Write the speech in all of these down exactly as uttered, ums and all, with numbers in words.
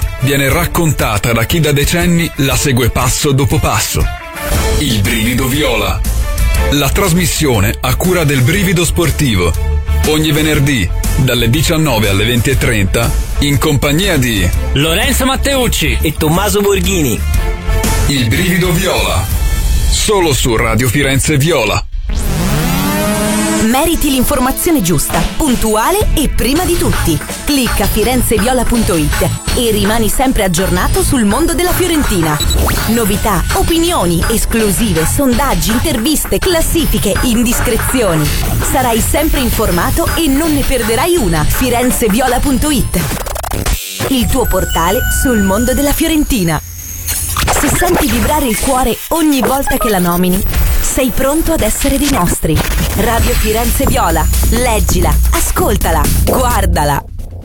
viene raccontata da chi da decenni la segue passo dopo passo. Il Brivido Viola. La trasmissione a cura del Brivido Sportivo. Ogni venerdì, dalle diciannove alle venti e trenta, in compagnia di Lorenzo Matteucci e Tommaso Borghini. Il Brivido Viola. Solo su Radio Firenze Viola. Meriti l'informazione giusta, puntuale e prima di tutti. Clicca firenzeviola punto it e rimani sempre aggiornato sul mondo della Fiorentina. Novità, opinioni, esclusive, sondaggi, interviste, classifiche, indiscrezioni. Sarai sempre informato e non ne perderai una. firenzeviola punto it, il tuo portale sul mondo della Fiorentina. Se senti vibrare il cuore ogni volta che la nomini, sei pronto ad essere dei nostri. Radio Firenze Viola. Leggila, ascoltala, guardala.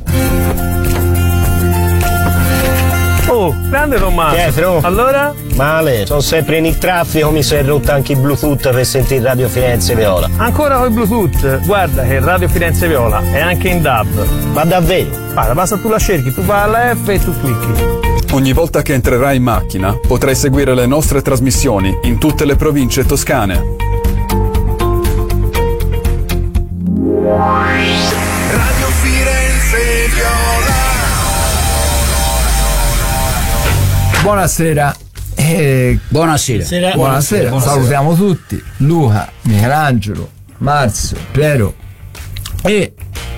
Oh, grande Tommaso. Pietro. Allora? Male, sono sempre in il traffico, mi si è rotto anche il Bluetooth per sentire Radio Firenze Viola. Ancora con il Bluetooth? Guarda che Radio Firenze Viola è anche in D A B. Ma davvero? Guarda, basta tu la cerchi, tu vai alla F e tu clicchi. Ogni volta che entrerai in macchina potrai seguire le nostre trasmissioni in tutte le province toscane. Radio Firenze Viola. Buonasera. Eh, Buonasera. Buonasera. Buonasera. Buonasera. Salutiamo tutti. Luca, Michelangelo, Marzio, Piero. E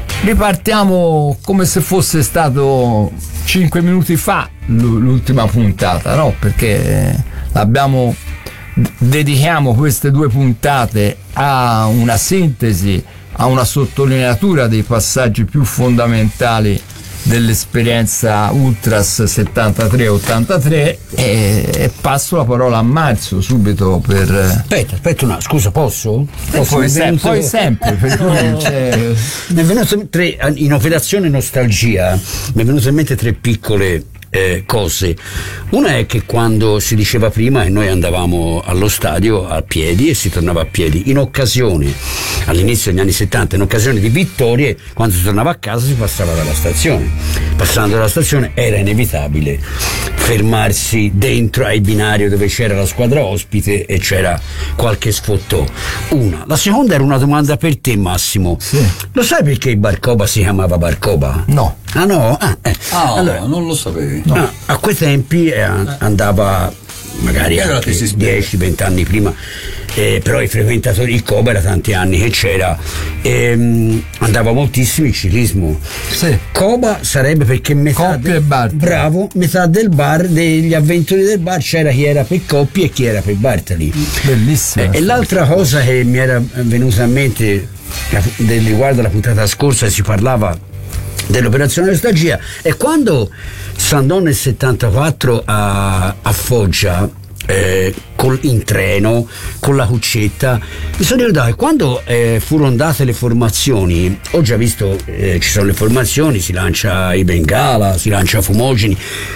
ripartiamo come se fosse stato cinque minuti fa l'ultima puntata, no? Perché abbiamo dedichiamo queste due puntate a una sintesi, a una sottolineatura dei passaggi più fondamentali dell'esperienza Ultras settantatré ottantatré e, e passo la parola a Marzio subito per aspetta aspetta una scusa, posso? posso poi, se, venuto... poi sempre per no. non c'è... mi è venuto tre, in operazione nostalgia mi è venuto in mente tre piccole Eh, cose. Una è che quando si diceva prima che noi andavamo allo stadio a piedi e si tornava a piedi, in occasione all'inizio degli anni settanta, in occasione di vittorie, quando si tornava a casa si passava dalla stazione. Passando dalla stazione era inevitabile fermarsi dentro ai binari dove c'era la squadra ospite e c'era qualche sfottò. Una. La seconda era una domanda per te, Massimo. Sì. Lo sai perché il Barcoba si chiamava Barcoba? No. Ah no? Ah, eh. ah allora, non lo sapevi. No. Ah, a quei tempi eh, andava magari anche dieci venti anni prima, eh, però i frequentatori, il Coba era tanti anni che c'era, ehm, andava moltissimo il ciclismo. Sì. Coba sarebbe perché metà del, bravo, metà del bar, degli avventori del bar c'era chi era per Coppi e chi era per Bartali. Bellissimo. Eh, e l'altra cosa che mi era venuta a mente riguardo alla puntata scorsa, si parlava dell'operazione nostalgia, e quando si andò nel settantaquattro a, a Foggia eh, col, in treno con la cuccetta, mi sono ricordato che quando eh, furono date le formazioni, ho già visto eh, ci sono le formazioni, si lancia i Bengala, si lancia fumogeni,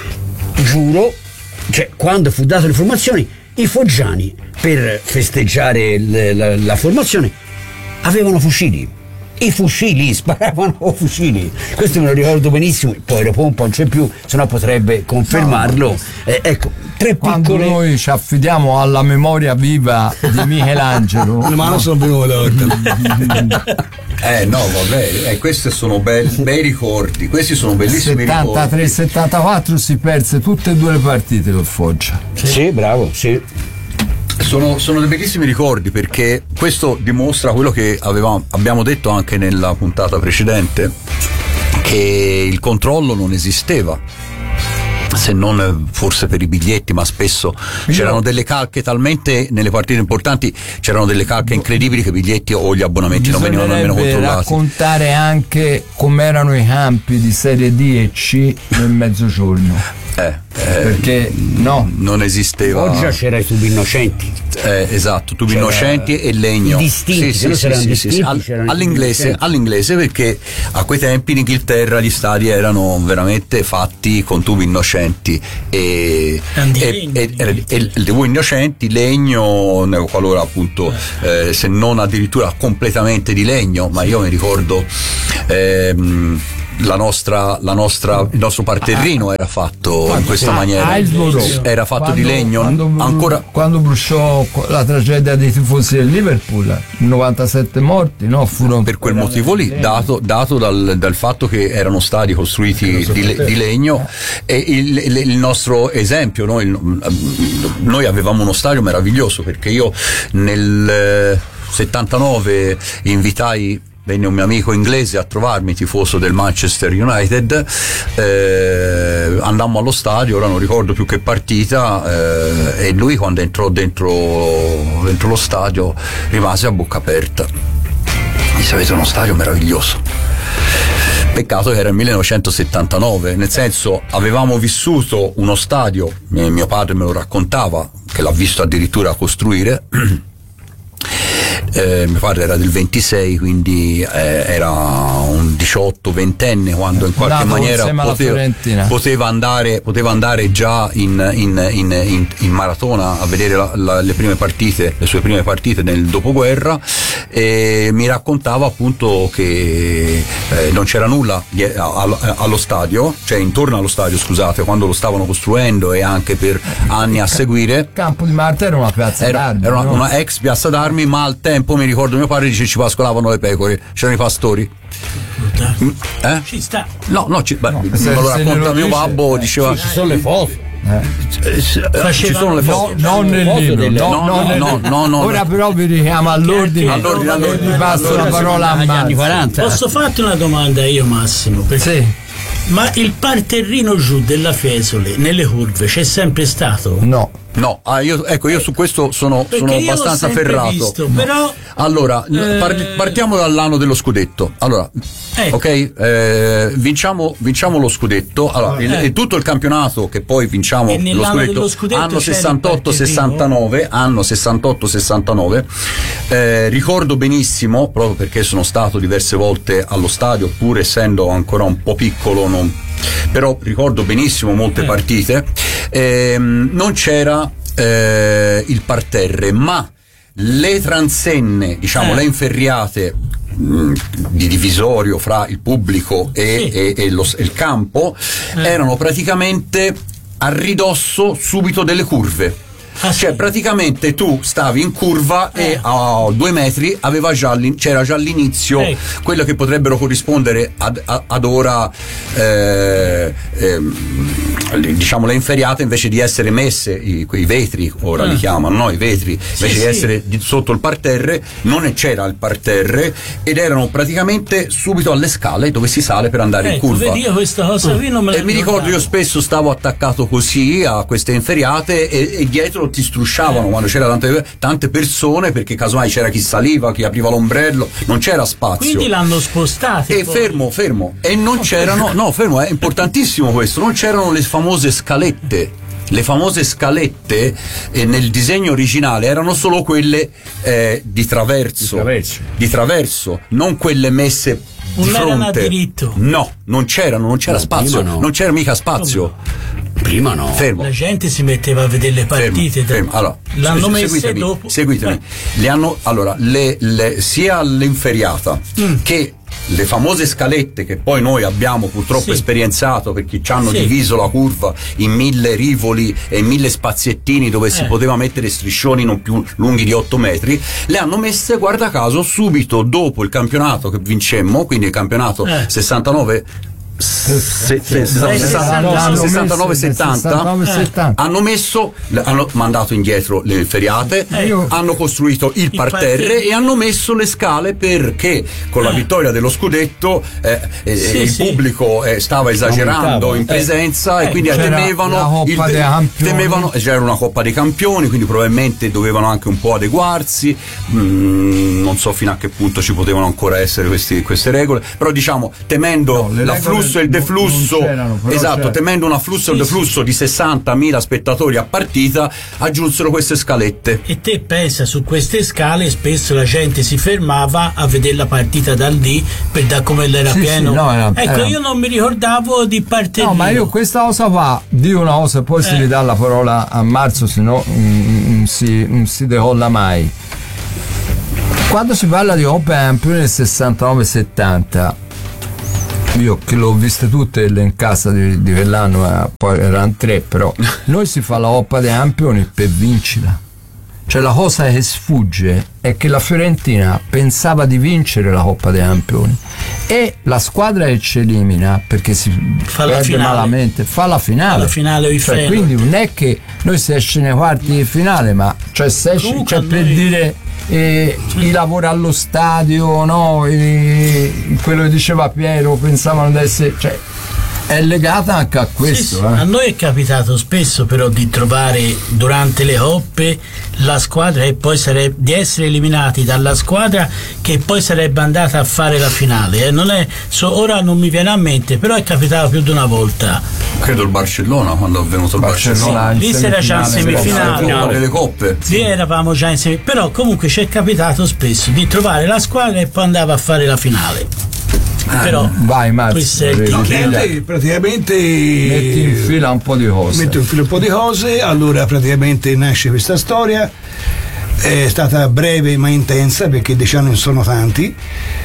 giuro, cioè quando fu date le formazioni i foggiani per festeggiare l, la, la formazione avevano fucili. I fucili, sparavano fucili, questo me lo ricordo benissimo, poi dopo un po' non c'è più, se no potrebbe confermarlo. No, eh, ecco, tre quando piccole... noi ci affidiamo alla memoria viva di Michelangelo le mani sono venute eh no vabbè eh, questi sono bei, bei ricordi, questi sono bellissimi settantatré settantaquattro si perse tutte e due le partite col Foggia. Sì, sì, bravo, sì. Sono, sono dei bellissimi ricordi, perché questo dimostra quello che avevamo, abbiamo detto anche nella puntata precedente, che il controllo non esisteva, se non forse per i biglietti, ma spesso Io... c'erano delle calche talmente, nelle partite importanti c'erano delle calche incredibili che i biglietti o gli abbonamenti non venivano nemmeno controllati. Raccontare anche com'erano i campi di Serie D e C nel mezzogiorno. Eh, eh, perché no, non esisteva. Oggi c'era i tubi innocenti. Eh, esatto, tubi c'era innocenti e legno. Distinti, sì, sì, sì, sì, distinti, sì, All, all'inglese, all'inglese, perché a quei tempi in Inghilterra gli stadi erano veramente fatti con tubi innocenti e, e, e, e, e i tubi innocenti, legno, qualora appunto eh, se non addirittura completamente di legno, ma io mi ricordo ehm, la nostra, la nostra, il nostro parterrino era fatto in questa maniera, era fatto quando, di legno. Quando, ancora quando bruciò la tragedia dei tifosi del Liverpool, novantasette morti, no? Furono per quel motivo lì, dato, dato dal, dal fatto che erano stadi costruiti di, di legno, e il, il, il nostro esempio, no? il, noi avevamo uno stadio meraviglioso, perché io nel settantanove invitai, venne un mio amico inglese a trovarmi, tifoso del Manchester United, eh, andammo allo stadio, ora non ricordo più che partita, eh, e lui quando entrò dentro, dentro lo stadio rimase a bocca aperta. Disse: avete uno stadio meraviglioso. Peccato che era il millenovecentosettantanove, nel senso, avevamo vissuto uno stadio, mio padre me lo raccontava, che l'ha visto addirittura costruire. Eh, mio padre era del ventisei, quindi eh, era un diciotto ventenne quando in qualche maniera poteva, poteva andare poteva andare già in, in, in, in, in maratona a vedere la, la, le prime partite, le sue prime partite nel dopoguerra, e mi raccontava appunto che eh, non c'era nulla allo, allo stadio, cioè intorno allo stadio, scusate, quando lo stavano costruendo e anche per anni a seguire. Il campo di Marte era una piazza era, d'armi, era una, no? una ex piazza d'armi, ma al tempo mi ricordo mio padre dice ci pascolavano le pecore, c'erano i pastori. Eh? Ci sta. No, no, ci, beh, no me lo racconta mio babbo, diceva. Ci sono le foto. Eh. Ci sono le foto. No, non nel libro, no, no, no, no, no, no. Ora però vi richiamo all'ordine, all'ordine, all'ordine, vi passo all'ordine, la parola a Marzio. Posso farti una domanda io, Massimo? Perché sì. Ma il parterrino giù della Fiesole nelle curve c'è sempre stato? No. No, ah, io, ecco, io su questo sono, sono abbastanza ferrato. Visto, però, allora, eh, par- partiamo dall'anno dello scudetto. Allora, ecco. ok, eh, vinciamo, vinciamo lo scudetto. Allora, eh. il, e tutto il campionato che poi vinciamo lo scudetto, scudetto anno sessantotto sessantanove, anno sessantotto sessantanove. Eh, ricordo benissimo, proprio perché sono stato diverse volte allo stadio, pur essendo ancora un po' piccolo, non, però ricordo benissimo molte eh. partite. Eh, non c'era eh, il parterre, ma le transenne, diciamo, eh. le inferriate mh, di divisorio fra il pubblico e, sì. e, e, lo, e il campo eh. erano praticamente a ridosso subito delle curve. Ah, cioè sì. praticamente tu stavi in curva eh. e a due metri aveva già c'era già all'inizio eh. quello che potrebbero corrispondere ad, ad ora eh, eh, diciamo le inferriate, invece di essere messe i, quei vetri, ora eh. li chiamano, no? I vetri, invece sì, di essere sì. sotto il parterre, non c'era il parterre ed erano praticamente subito alle scale dove si sale per andare eh, in curva. Vedi, io questa cosa qui non me la e mi ricordo, io spesso stavo attaccato così a queste inferriate e, e dietro ti strusciavano quando c'era tante, tante persone, perché casomai c'era chi saliva, chi apriva l'ombrello, non c'era spazio. Quindi l'hanno spostato. E poi. fermo, fermo. E non c'erano, no, fermo, è importantissimo questo, non c'erano le famose scalette. Le famose scalette eh, nel disegno originale erano solo quelle eh, di traverso, di traverso, di traverso, non quelle messe non di fronte. Erano diritto. No, non c'erano, non c'era no, spazio, no. non c'era mica spazio. Prima no. Fermo. La gente si metteva a vedere le partite. Fermo, fermo. Allora, l'hanno messe seguitemi, dopo. Seguitemi. Eh. Le hanno, allora, le, le, sia l'inferriata mm. che le famose scalette che poi noi abbiamo purtroppo sì. esperienziato, perché ci hanno sì. diviso la curva in mille rivoli e mille spaziettini dove eh. si poteva mettere striscioni non più lunghi di otto metri, le hanno messe, guarda caso, subito dopo il campionato che vincemmo, quindi il campionato eh. sessantanove sessantanove settanta hanno messo, hanno mandato indietro le inferriate, eh, hanno costruito il, il parterre, parterre e hanno messo le scale, perché con la vittoria dello scudetto eh, eh, sì, il sì. pubblico eh, stava esagerando in presenza eh, e quindi temevano, il, temevano c'era una Coppa dei Campioni, quindi probabilmente dovevano anche un po' adeguarsi. mm, non so fino a che punto ci potevano ancora essere questi, queste regole, però diciamo temendo no, l'afflusso e il deflusso, esatto, c'era. temendo un afflusso e sì, il deflusso sì. di sessantamila spettatori a partita, aggiunsero queste scalette. E te pensa, su queste scale spesso la gente si fermava a vedere la partita da lì, per da come l'era sì, pieno. Sì, no, era, ecco, era... io non mi ricordavo di parterino. No, ma io questa cosa qua, dico una cosa e poi eh. si ridà la parola a Marzio, se no non si, non si decolla mai. Quando si parla di Coppa dei Campioni nel sessantanove settanta, io che l'ho viste tutte in casa di, di Vellano, eh, poi erano tre, però noi si fa la Coppa dei Campioni per vincerla. Cioè la cosa che sfugge è che la Fiorentina pensava di vincere la Coppa dei Campioni e la squadra che ci elimina, perché si fa perde la finale. malamente, fa la finale, fa la finale cioè, quindi non è che noi si esce nei quarti di finale, ma cioè, se esce, cioè, noi... per dire eh, i lavori allo stadio, no? E, quello che diceva Piero, pensavano di essere, cioè, è legata anche a questo. Sì, sì. Eh. A noi è capitato spesso però di trovare durante le coppe la squadra e poi sarebbe di essere eliminati dalla squadra che poi sarebbe andata a fare la finale. Eh. Non è, so, ora non mi viene a mente, però è capitato più di una volta. Credo il Barcellona, quando è venuto il Barcellona. Barcellona lì si era già in semifinale. Delle coppe. Sì, eravamo già in semifinale. Però comunque ci è capitato spesso di trovare la squadra e poi andava a fare la finale. Però vai Marzio, praticamente, praticamente metti in fila un po' di cose metto in fila un po' di cose allora praticamente nasce questa storia, è stata breve ma intensa perché dieci anni sono tanti,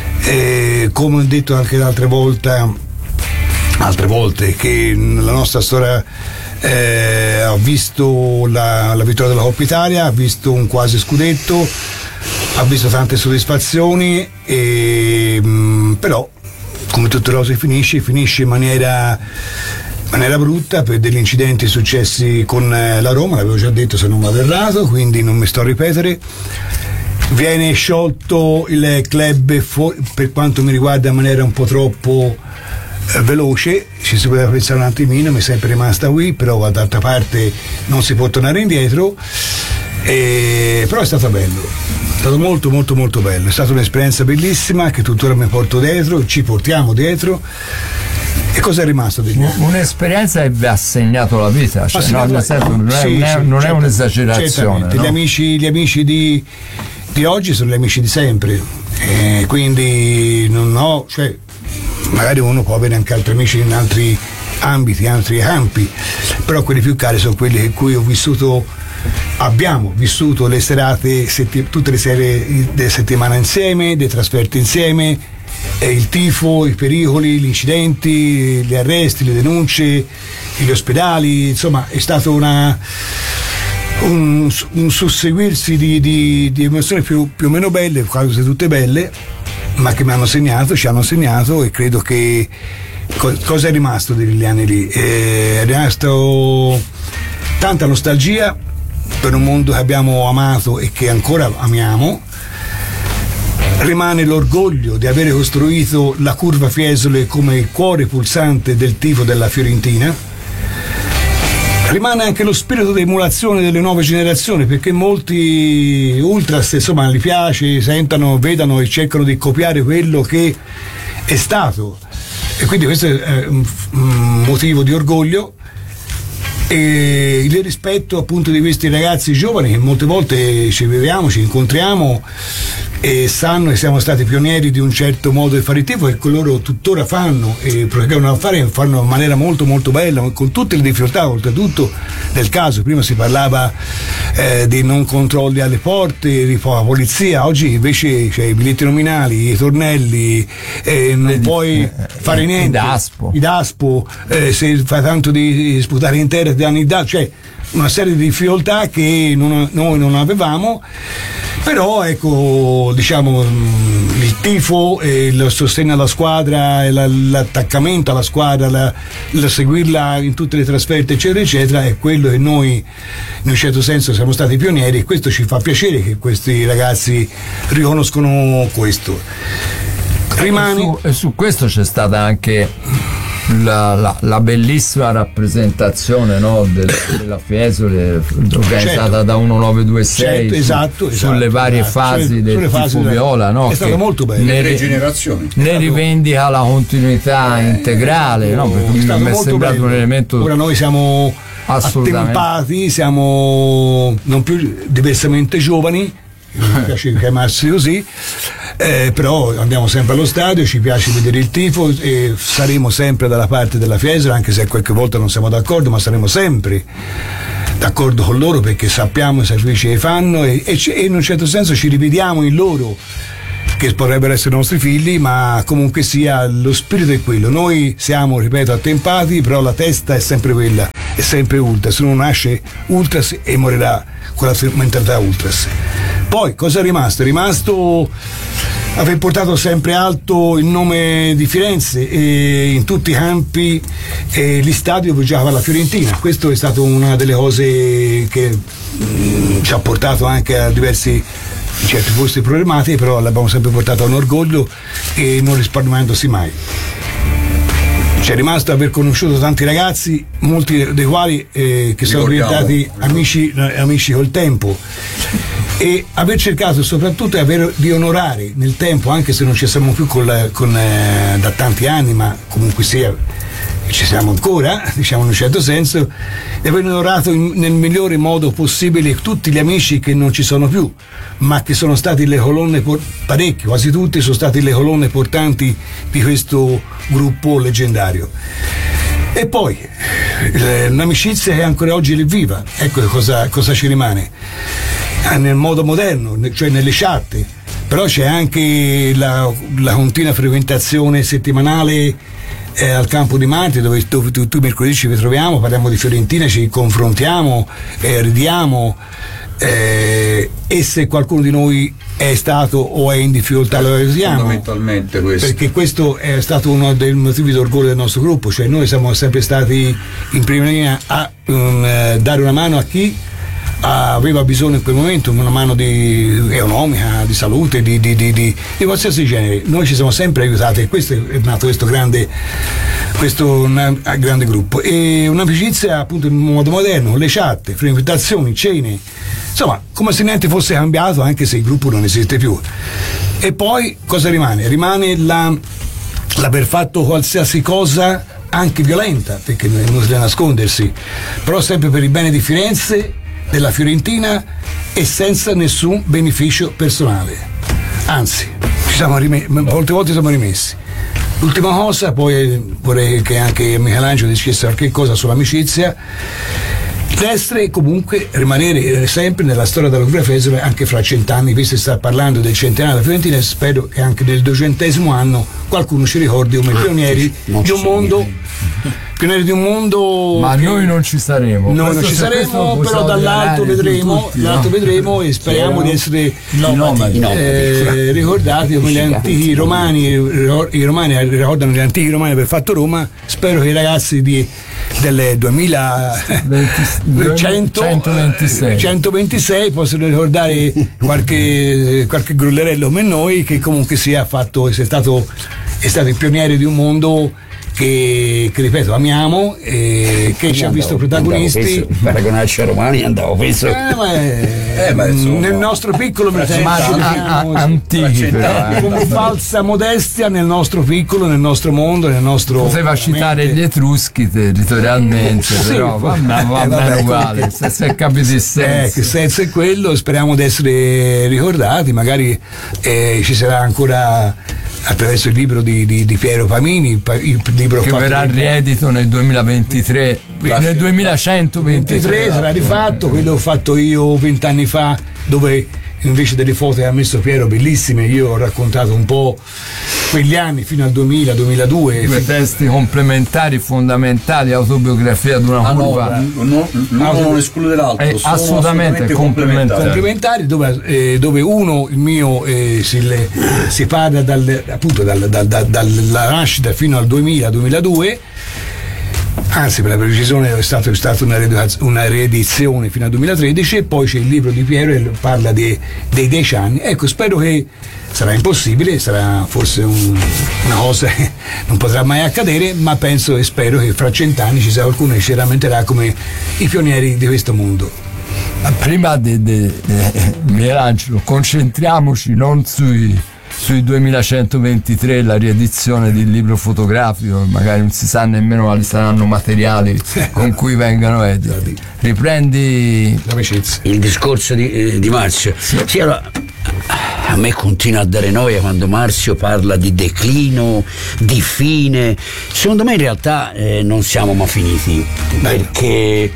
e come ho detto anche l'altra volta altre volte che la nostra storia eh, ha visto la, la vittoria della Coppa Italia, ha visto un quasi scudetto, ha visto tante soddisfazioni e, mh, però come tutte le cose finisce, finisce in maniera, in maniera brutta per degli incidenti successi con la Roma, l'avevo già detto se non vado errato, quindi non mi sto a ripetere. Viene sciolto il club fu- per quanto mi riguarda in maniera un po' troppo eh, veloce, ci si poteva pensare un attimino, mi è sempre rimasta qui, però d'altra parte non si può tornare indietro, e, però è stato bello. È stato molto molto molto bello, è stata un'esperienza bellissima che tuttora mi porto dietro, ci portiamo dietro. E cosa è rimasto di me? Un'esperienza che vi ha segnato la vita, cioè, no, nel senso, non è, sì, non è, sì, non è un'esagerazione, no? Gli amici, gli amici di, di oggi sono gli amici di sempre, e quindi non ho, cioè, magari uno può avere anche altri amici in altri ambiti, in altri campi, però quelli più cari sono quelli con cui ho vissuto, abbiamo vissuto le serate, setti, tutte le serie delle settimane insieme, le trasferte insieme, eh, il tifo, i pericoli, gli incidenti, gli arresti, le denunce, gli ospedali, insomma è stato una, un, un susseguirsi di, di, di emozioni più, più o meno belle, quasi tutte belle, ma che mi hanno segnato, ci hanno segnato, e credo che co- cosa è rimasto degli anni lì? È rimasto tanta nostalgia per un mondo che abbiamo amato e che ancora amiamo. Rimane l'orgoglio di avere costruito la curva Fiesole come il cuore pulsante del tifo della Fiorentina. Rimane anche lo spirito di emulazione delle nuove generazioni, perché molti ultras insomma gli piace, sentano, vedano e cercano di copiare quello che è stato, e quindi questo è un motivo di orgoglio. E il rispetto appunto di questi ragazzi giovani che molte volte ci viviamo, ci incontriamo e sanno che siamo stati pionieri di un certo modo di fare il tifo, e loro tuttora fanno e proseguono a fare, fanno in maniera molto molto bella, con tutte le difficoltà oltretutto del caso. Prima si parlava eh, di non controlli alle porte, di poca polizia, oggi invece c'è i biglietti nominali, i tornelli, eh, non Vedi, puoi eh, fare niente, i daspo, i daspo eh, se fai tanto di sputare in terra ti danno il daspo, cioè una serie di difficoltà che non, noi non avevamo. Però ecco, diciamo, il tifo e il sostegno alla squadra e la, l'attaccamento alla squadra, la, la seguirla in tutte le trasferte eccetera eccetera, è quello che noi in un certo senso siamo stati pionieri, e questo ci fa piacere che questi ragazzi riconoscono questo. Rimane... E su, e su questo c'è stata anche La, la, la bellissima rappresentazione, no, del, della Fiesole organizzata certo. da millenovecentoventisei, certo, esatto, su, esatto, sulle varie esatto. fasi sulle, del sulle fasi tifo viola, no, è stato molto bello, ne, le generazioni ne rivendica la continuità eh, integrale, no, perché mi è sembrato bello. Un elemento. Ora noi siamo attempati, siamo non più diversamente giovani, mi piace chiamarsi così, eh, però andiamo sempre allo stadio, ci piace vedere il tifo e saremo sempre dalla parte della Fiesole, anche se qualche volta non siamo d'accordo, ma saremo sempre d'accordo con loro perché sappiamo i sacrifici che fanno, e, e, e in un certo senso ci rivediamo in loro che potrebbero essere i nostri figli, ma comunque sia lo spirito è quello. Noi siamo, ripeto, attempati, però la testa è sempre quella, è sempre ultras. Uno nasce ultras e morirà con la mentalità ultras. Poi cosa è rimasto? È rimasto aver portato sempre alto il nome di Firenze e in tutti i campi e gli stadi dove giocava la Fiorentina. Questo è stato una delle cose che mh, ci ha portato anche a diversi certi posti problematici, però l'abbiamo sempre portato a un orgoglio e non risparmiandosi mai. Ci è rimasto aver conosciuto tanti ragazzi, molti dei quali eh, che sono diventati amici, amici col tempo, e aver cercato soprattutto aver, di onorare nel tempo, anche se non ci siamo più con, con, eh, da tanti anni, ma comunque sia ci siamo ancora, diciamo in un certo senso, e aver onorato in, nel migliore modo possibile tutti gli amici che non ci sono più, ma che sono stati le colonne, parecchi, quasi tutti sono stati le colonne portanti di questo gruppo leggendario. E poi eh, un'amicizia che ancora oggi è viva. Ecco cosa, cosa ci rimane eh, nel modo moderno, cioè nelle chat, però c'è anche la, la continua frequentazione settimanale eh, al campo di Marte, dove tu, tu, tu mercoledì ci ritroviamo, parliamo di Fiorentina, ci confrontiamo, eh, ridiamo, eh, e se qualcuno di noi è stato o è in difficoltà lo aiutiamo, fondamentalmente questo, perché questo è stato uno dei motivi d'orgoglio del nostro gruppo, cioè noi siamo sempre stati in prima linea a um, eh, dare una mano a chi aveva bisogno in quel momento, una mano di economica, di salute, di, di, di, di, di qualsiasi genere. Noi ci siamo sempre aiutati e questo è nato questo grande, questo una, grande gruppo, e un'amicizia appunto in modo moderno, le chat, frequentazioni, cene, insomma come se niente fosse cambiato, anche se il gruppo non esiste più. E poi cosa rimane? Rimane la, l'aver fatto qualsiasi cosa anche violenta, perché non è inutile nascondersi, però sempre per il bene di Firenze, della Fiorentina, e senza nessun beneficio personale, anzi ci siamo rimessi, molte volte siamo rimessi. L'ultima cosa, poi vorrei che anche Michelangelo dicesse qualche cosa sull'amicizia. L'essere comunque rimanere sempre nella storia della Liguria Fesole anche fra cent'anni, visto che sta parlando del centenario della Fiorentina, e spero che anche nel duecentesimo anno qualcuno ci ricordi come pionieri di un mondo pionieri di un mondo ma che noi non ci saremo noi non ci saremo, però dall'alto vedremo tutti, dall'alto no? vedremo e speriamo di essere nomadi, eh, ricordati come gli antichi romani. I romani ricordano gli antichi romani per fatto Roma. Spero che i ragazzi di del duemilacentoventisei centoventisei possono ricordare qualche qualche grullerello come noi, che comunque sia fatto sia stato è stato il pioniere di un mondo che, che ripeto amiamo e che ci ha visto protagonisti. Paragonarci ai romani andavo penso eh, ma è, eh, ma nel nostro piccolo antichi però, con falsa modestia nel nostro piccolo, nel nostro mondo, nel nostro poteva citare gli Etruschi territorialmente, sì, però va bene eh, uguale se, se capiti il senso. Eh, che senso è quello, speriamo di essere ricordati, magari eh, ci sarà ancora attraverso il libro di, di, di Piero Pamini, il libro che verrà riedito nel duemilaventitré, nel duemilacentoventitré sarà rifatto. Quello ho fatto io vent'anni fa, dove invece delle foto che ha messo Piero bellissime io ho raccontato un po' quegli anni fino al duemila duemiladue, due testi complementari fondamentali, autobiografia di una ah, curva no, no, no, Auto, non esclude l'altro, è sono assolutamente complementari, complementari dove, eh, dove uno il mio eh, si, le, si parla dal, appunto dal, dal, dal, dalla nascita fino al duemila duemiladue, anzi per la precisione è stato, è stata una, una riedizione fino al duemilatredici, e poi c'è il libro di Piero che parla dei, dei dieci anni. Ecco, spero che sarà impossibile, sarà forse un, una cosa che non potrà mai accadere, ma penso e spero che fra cent'anni ci sia qualcuno che ci rammenterà come i pionieri di questo mondo. Prima di Michelangelo, concentriamoci non sui sui duemilacentoventitré, la riedizione del libro fotografico, magari non si sa nemmeno quali saranno materiali con cui vengano editi. Riprendi il discorso di, eh, di Marzio. Sì. Sì, allora, a me continua a dare noia quando Marzio parla di declino, di fine. Secondo me in realtà eh, non siamo mai finiti, perché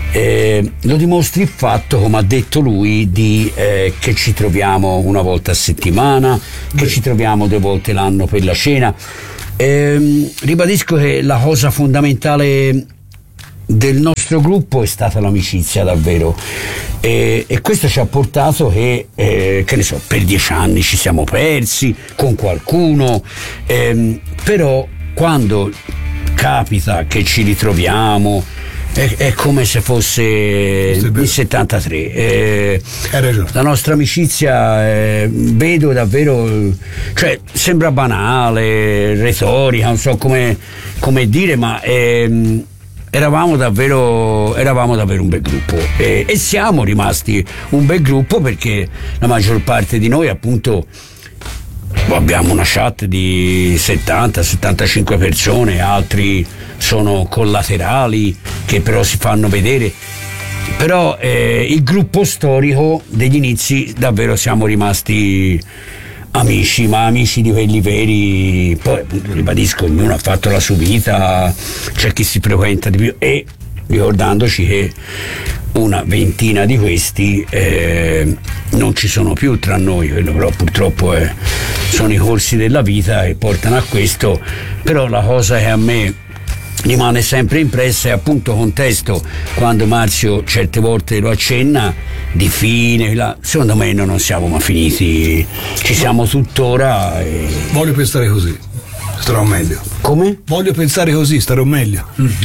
Eh, lo dimostri il fatto, come ha detto lui, di eh, che ci troviamo una volta a settimana, che ci troviamo due volte l'anno per la cena. Eh, ribadisco che la cosa fondamentale del nostro gruppo è stata l'amicizia, davvero, e, e questo ci ha portato che, eh, che ne so, per dieci anni ci siamo persi con qualcuno, ehm, però quando capita che ci ritroviamo è, è come se fosse il settantatré. Eh, la nostra amicizia, eh, vedo davvero, cioè sembra banale, retorica, non so come, come dire, ma ehm, eravamo davvero eravamo davvero un bel gruppo, e, e siamo rimasti un bel gruppo perché la maggior parte di noi, appunto, abbiamo una chat di settanta settantacinque persone, altri sono collaterali che però si fanno vedere, però eh, il gruppo storico degli inizi davvero siamo rimasti amici, ma amici di quelli veri. Poi appunto ribadisco, ognuno ha fatto la sua vita, c'è chi si frequenta di più, e ricordandoci che una ventina di questi eh, non ci sono più tra noi, quello però purtroppo è, sono i corsi della vita e portano a questo. Però la cosa che a me rimane sempre impressa è appunto contesto, quando Marzio certe volte lo accenna, di fine, là, secondo me noi non siamo mai finiti, ci siamo tuttora e... Voglio pensare così, starò meglio. Come? Voglio pensare così, starò meglio.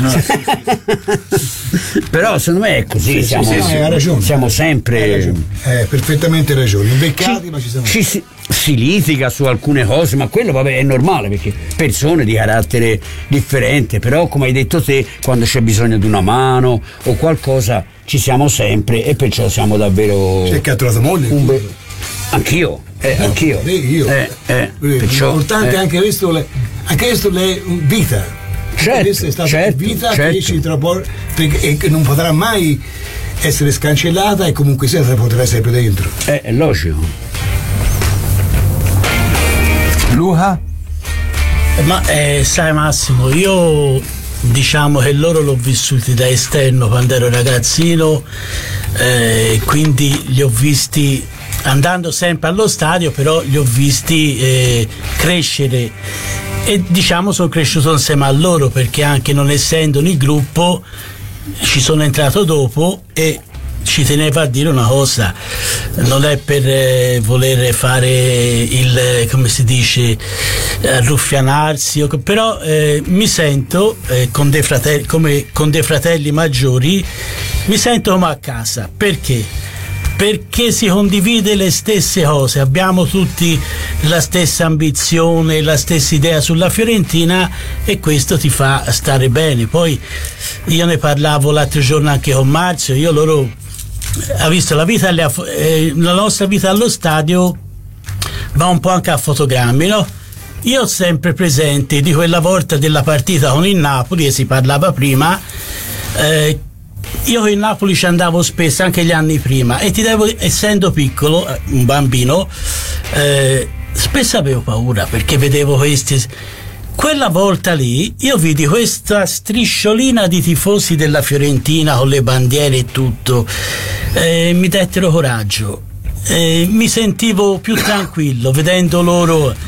Però secondo me è così, sì, siamo, sì, sì, hai ragione. siamo sempre... Hai ragione. Eh, perfettamente ragione, invecchiati, ci, ma ci siamo. Ci si, si litiga su alcune cose, ma quello vabbè è normale, perché persone di carattere differente, però come hai detto te, quando c'è bisogno di una mano o qualcosa ci siamo sempre, e perciò siamo davvero... C'è che ha trovato moglie? Un be... Anch'io, eh, no, anch'io. Io. Eh, eh, perciò, l'importante eh. è anche questo, le, anche questo le vita. Certo, questa è stata certo, vita certo. che ci troppo, perché, e non potrà mai essere scancellata, e comunque sia potrà sempre dentro. Eh, è logico. Luca? Ma eh, sai Massimo, io diciamo che loro l'ho vissuti da esterno quando ero ragazzino, eh, quindi li ho visti andando sempre allo stadio, però li ho visti eh, crescere, e diciamo sono cresciuto insieme a loro, perché anche non essendo nel gruppo ci sono entrato dopo. E ci tenevo a dire una cosa, non è per eh, voler fare il, come si dice, arruffianarsi, o, però eh, mi sento eh, con dei fratelli, come con dei fratelli maggiori, mi sento come a casa. Perché? Perché si condivide le stesse cose, abbiamo tutti la stessa ambizione, la stessa idea sulla Fiorentina, e questo ti fa stare bene. Poi io ne parlavo l'altro giorno anche con Marzio, io loro ha visto la vita, eh, la nostra vita allo stadio va un po' anche a fotogrammi, no? Io ho sempre presente di quella volta della partita con il Napoli, e si parlava prima, eh, io con il Napoli ci andavo spesso anche gli anni prima, e ti devo, essendo piccolo, un bambino, eh, spesso avevo paura perché vedevo questi. Quella volta lì io vidi questa strisciolina di tifosi della Fiorentina con le bandiere e tutto, eh, mi dettero coraggio, eh, mi sentivo più tranquillo vedendo loro, e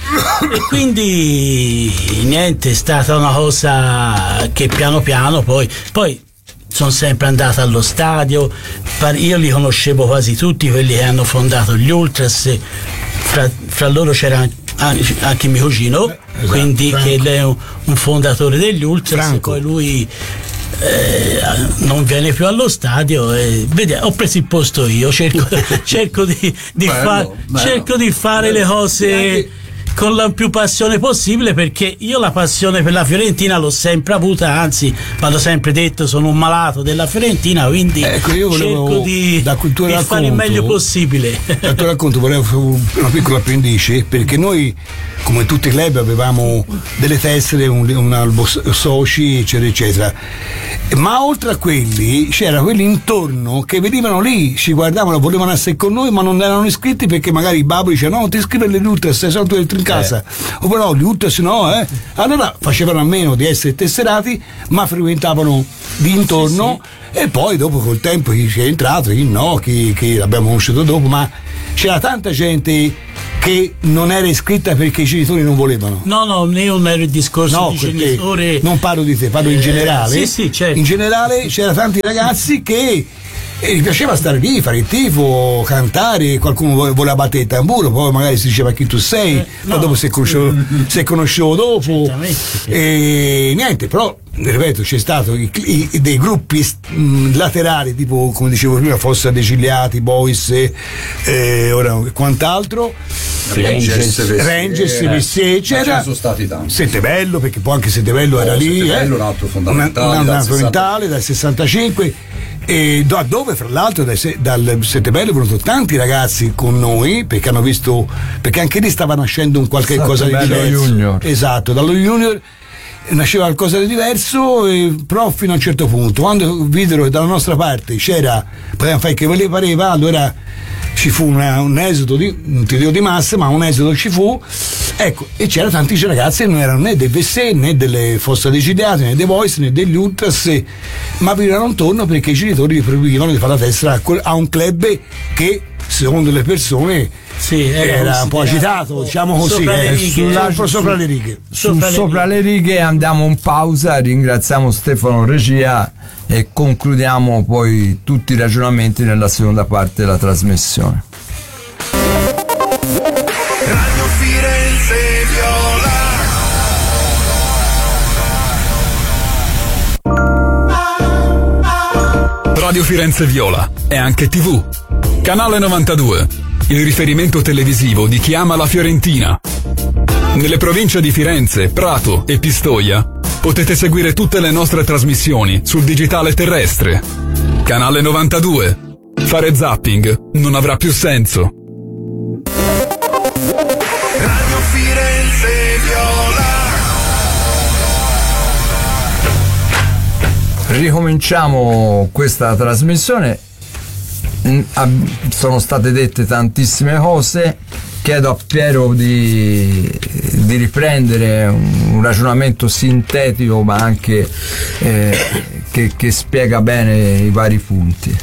quindi niente, è stata una cosa che piano piano poi poi sono sempre andato allo stadio, io li conoscevo quasi tutti quelli che hanno fondato gli Ultras, fra, fra loro c'era anche mio cugino, eh, esatto, quindi Franco, che è un, un fondatore degli Ultras, Franco. Poi lui eh, non viene più allo stadio, e vedi, ho preso il posto io, cerco, cerco di, di, bello, far, bello, cerco di fare bello. le cose anche con la più passione possibile, perché io la passione per la Fiorentina l'ho sempre avuta, anzi vado sempre detto, sono un malato della Fiorentina, quindi ecco, io volevo, cerco di, da di racconto, fare il meglio possibile. Da tuo racconto volevo fare una piccola appendice, perché noi come tutti i club avevamo delle tessere, un, un albo soci eccetera eccetera, ma oltre a quelli c'era quelli intorno che venivano lì, ci guardavano, volevano essere con noi, ma non erano iscritti perché magari i babbo dicevano no, non ti iscrivi alle Ultras, sei solo tu in casa, eh. o però gli Ultras no, eh. Allora facevano a meno di essere tesserati, ma frequentavano di intorno, sì, sì. e poi dopo col tempo chi è entrato, chi no, chi, chi l'abbiamo conosciuto dopo, ma c'era tanta gente che non era iscritta perché i genitori non volevano. No, no, io non ero il discorso no, di genitori. Non parlo di te, parlo in generale. Eh, sì, sì, certo. In generale c'era tanti ragazzi che e gli piaceva stare lì, fare il tifo, cantare, qualcuno voleva battere il tamburo, poi magari si diceva chi tu sei, eh, no. Poi dopo si conoscevo, si conoscevo dopo e niente, però ripeto c'è stato i, i, dei gruppi mh, laterali tipo come dicevo prima Fossa dei Ciliati, Boys eh, ora quant'altro Rangers, Rangers, Vessier, eccetera. Sono stati tanti. Settebello, perché poi anche Settebello oh, era lì, Settebello eh, un altro fondamentale, un, un dal, altro fondamentale dal sessantacinque. E da dove fra l'altro dal, dal Settebello è venuto tanti ragazzi con noi perché hanno visto, perché anche lì stava nascendo un qualche cosa di diverso. Junior. Esatto, dallo Junior nasceva qualcosa di diverso, e, però fino a un certo punto quando videro che dalla nostra parte c'era, potevamo fare che ve le pareva, allora ci fu una, un esodo di, non ti dico di massa, ma un esodo ci fu, ecco, e c'era tanti ragazzi che non erano né dei Vessé né delle Fossa dei Ciliati né dei Voice né degli Ultras, ma venivano intorno perché i genitori proibivano di fare la testa a un club che secondo le persone sì, era, era un po' agitato, diciamo così, sopra le eh, righe, sulla, su, sopra le righe. Sopra, sopra le righe andiamo in pausa, ringraziamo Stefano Regia e concludiamo poi tutti i ragionamenti nella seconda parte della trasmissione. Radio Firenze Viola. Radio Firenze Viola è anche tivù. Canale novantadue, il riferimento televisivo di chi ama la Fiorentina. Nelle province di Firenze, Prato e Pistoia potete seguire tutte le nostre trasmissioni sul digitale terrestre. Canale novantadue. Fare zapping non avrà più senso. Radio Firenze Viola. Ricominciamo questa trasmissione. Sono state dette tantissime cose. Chiedo a Piero di, di riprendere un ragionamento sintetico ma anche eh, che, che spiega bene i vari punti.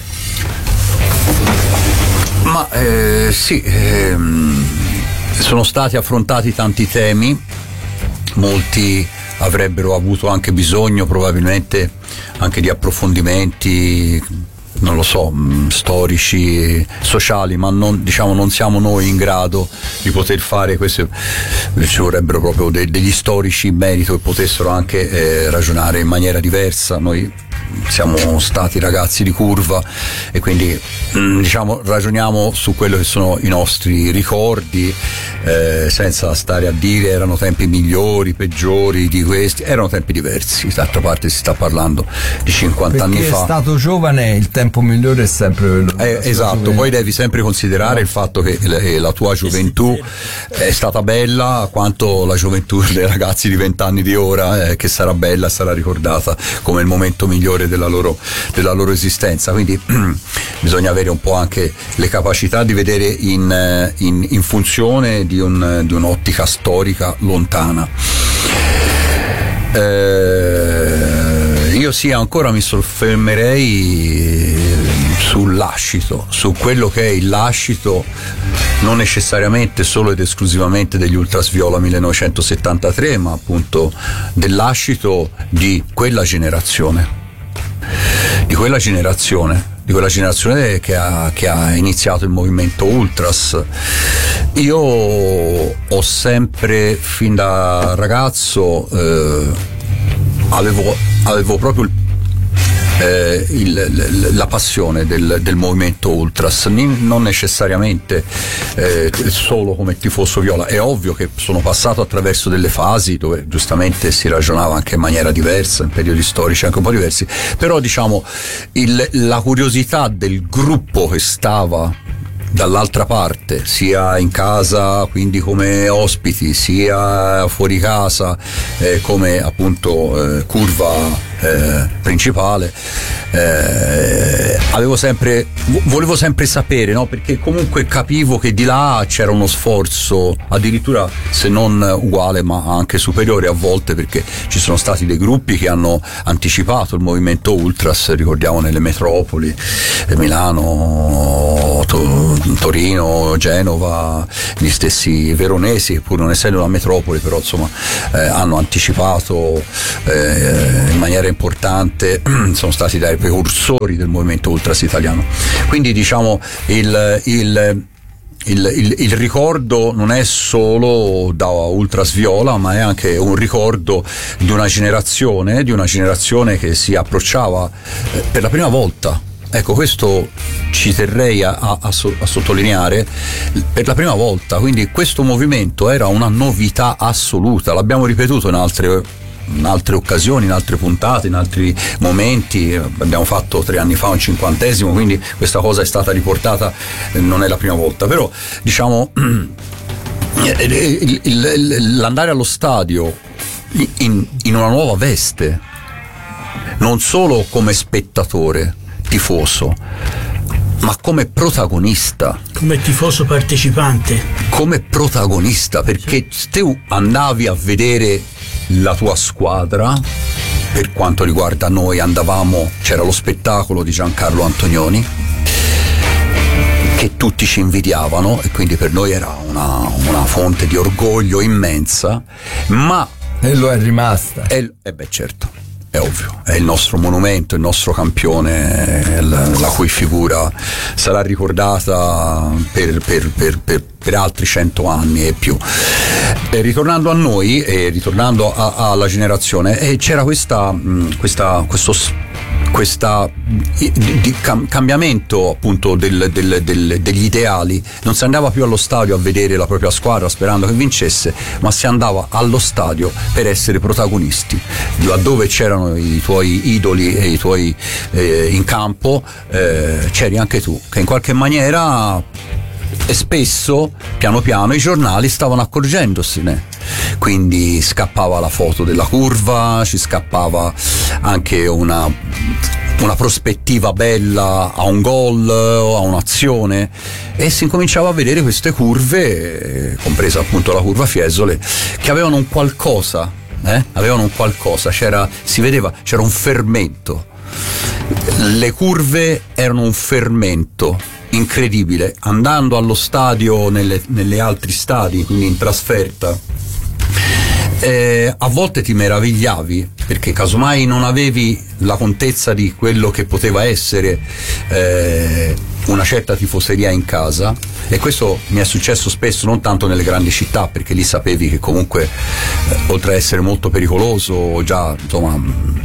Ma eh, sì, ehm, sono stati affrontati tanti temi, molti avrebbero avuto anche bisogno probabilmente anche di approfondimenti, non lo so, storici, sociali, ma non, diciamo, non siamo noi in grado di poter fare questo. Ci vorrebbero proprio de- degli storici in merito che potessero anche eh, ragionare in maniera diversa. Noi siamo stati ragazzi di curva e quindi mh, diciamo ragioniamo su quello che sono i nostri ricordi, eh, senza stare a dire erano tempi migliori, peggiori di questi, erano tempi diversi. D'altra parte si sta parlando di cinquanta Perché anni fa. È stato giovane, il tempo migliore è sempre quello. Eh, esatto, poi devi sempre considerare no. il fatto che la, la tua gioventù è stata bella quanto la gioventù dei ragazzi di vent'anni di ora, eh, che sarà bella, sarà ricordata come il momento migliore della loro, della loro esistenza. Quindi bisogna avere un po' anche le capacità di vedere in, in, in funzione di, un, di un'ottica storica lontana. Eh, io sì, ancora mi soffermerei sul lascito, su quello che è il lascito non necessariamente solo ed esclusivamente degli Ultras Viola millenovecentosettantatré, ma appunto del lascito di quella generazione di quella generazione di quella generazione che ha, che ha iniziato il movimento Ultras. Io ho sempre, fin da ragazzo, eh, avevo, avevo proprio il Eh, il, la passione del, del movimento Ultras, non necessariamente eh, solo come tifoso viola. È ovvio che sono passato attraverso delle fasi dove giustamente si ragionava anche in maniera diversa, in periodi storici anche un po' diversi, però diciamo il, la curiosità del gruppo che stava dall'altra parte, sia in casa quindi come ospiti, sia fuori casa eh, come appunto eh, curva eh, principale, eh, avevo sempre volevo sempre sapere, no? Perché comunque capivo che di là c'era uno sforzo addirittura se non uguale ma anche superiore a volte, perché ci sono stati dei gruppi che hanno anticipato il movimento ultras, ricordiamo nelle metropoli, Milano, to, Torino, Genova, gli stessi veronesi, pur non essendo una metropoli, però insomma eh, hanno anticipato eh, in maniera importante, sono stati dai precursori del movimento ultras italiano. Quindi diciamo il, il Il, il, il ricordo non è solo da Ultras Viola, ma è anche un ricordo di una generazione, di una generazione che si approcciava eh, per la prima volta. Ecco, questo ci terrei a, a, a, so, a sottolineare, per la prima volta. Quindi questo movimento era una novità assoluta, l'abbiamo ripetuto in altre in altre occasioni, in altre puntate, in altri momenti. Abbiamo fatto tre anni fa un cinquantesimo, quindi questa cosa è stata riportata, non è la prima volta, però diciamo il, il, l'andare allo stadio in, in una nuova veste, non solo come spettatore, tifoso, ma come protagonista, come tifoso partecipante, come protagonista, perché tu andavi a vedere la tua squadra. Per quanto riguarda noi, andavamo, c'era lo spettacolo di Giancarlo Antonioni che tutti ci invidiavano e quindi per noi era una, una fonte di orgoglio immensa, ma e lo è rimasta, e eh beh certo, è ovvio, è il nostro monumento, il nostro campione, la, la cui figura sarà ricordata per, per, per, per, per altri cento anni e più. E ritornando a noi e ritornando a, a, alla generazione, e c'era questa, questa questo questa di, di cam, cambiamento appunto del, del, del, degli ideali. Non si andava più allo stadio a vedere la propria squadra sperando che vincesse, ma si andava allo stadio per essere protagonisti. Laddove c'erano i tuoi idoli e i tuoi eh, in campo, eh, c'eri anche tu, che in qualche maniera, e spesso piano piano i giornali stavano accorgendosene, quindi scappava la foto della curva, ci scappava anche una una prospettiva bella a un gol o a un'azione, e si incominciava a vedere queste curve, compresa appunto la curva Fiesole, che avevano un qualcosa, eh? avevano un qualcosa, c'era, si vedeva, c'era un fermento. Le curve erano un fermento incredibile. Andando allo stadio, nelle, nelle altri stadi, quindi in trasferta, eh, a volte ti meravigliavi perché casomai non avevi la contezza di quello che poteva essere eh, una certa tifoseria in casa, e questo mi è successo spesso, non tanto nelle grandi città, perché lì sapevi che comunque eh, oltre a essere molto pericoloso, già insomma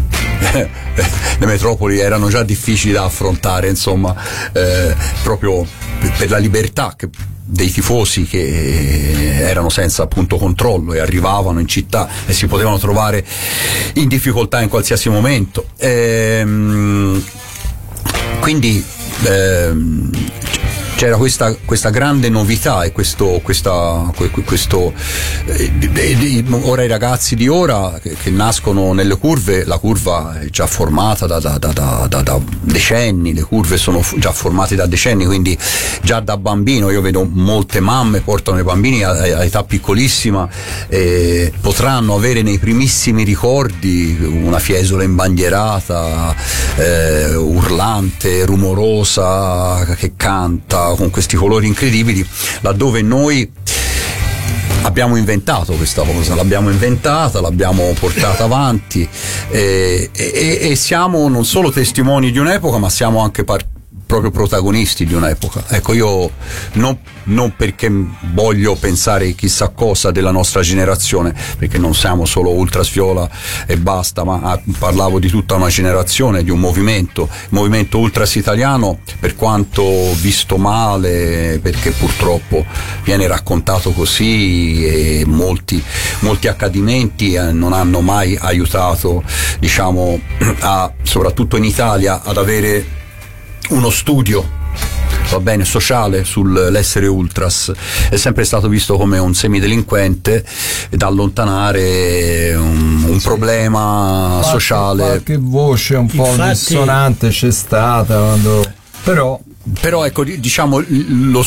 le metropoli erano già difficili da affrontare, insomma, eh, proprio per la libertà che, dei tifosi che erano senza appunto controllo e arrivavano in città e si potevano trovare in difficoltà in qualsiasi momento. Ehm, quindi ehm, c'era questa, questa grande novità e questo, questa, questo eh, ora i ragazzi di ora che, che nascono nelle curve, la curva è già formata da, da, da, da, da decenni, le curve sono già formate da decenni, quindi già da bambino io vedo molte mamme portano i bambini a, a età piccolissima, e potranno avere nei primissimi ricordi una Fiesole imbandierata, eh, urlante, rumorosa, che canta con questi colori incredibili, laddove noi abbiamo inventato questa cosa, l'abbiamo inventata, l'abbiamo portata avanti, e, e, e siamo non solo testimoni di un'epoca, ma siamo anche par- proprio protagonisti di un'epoca. Ecco, io non, non perché voglio pensare chissà cosa della nostra generazione, perché non siamo solo Ultras Viola e basta, ma ah, parlavo di tutta una generazione, di un movimento, il movimento ultras italiano, per quanto visto male, perché purtroppo viene raccontato così, e molti, molti accadimenti eh, non hanno mai aiutato, diciamo, a, soprattutto in Italia, ad avere uno studio va bene, sociale sull'essere ultras, è sempre stato visto come un semidelinquente da allontanare, un, un problema qualche, sociale. Qualche voce un po' Infatti, dissonante c'è stata, quando, però Però ecco, diciamo, lo,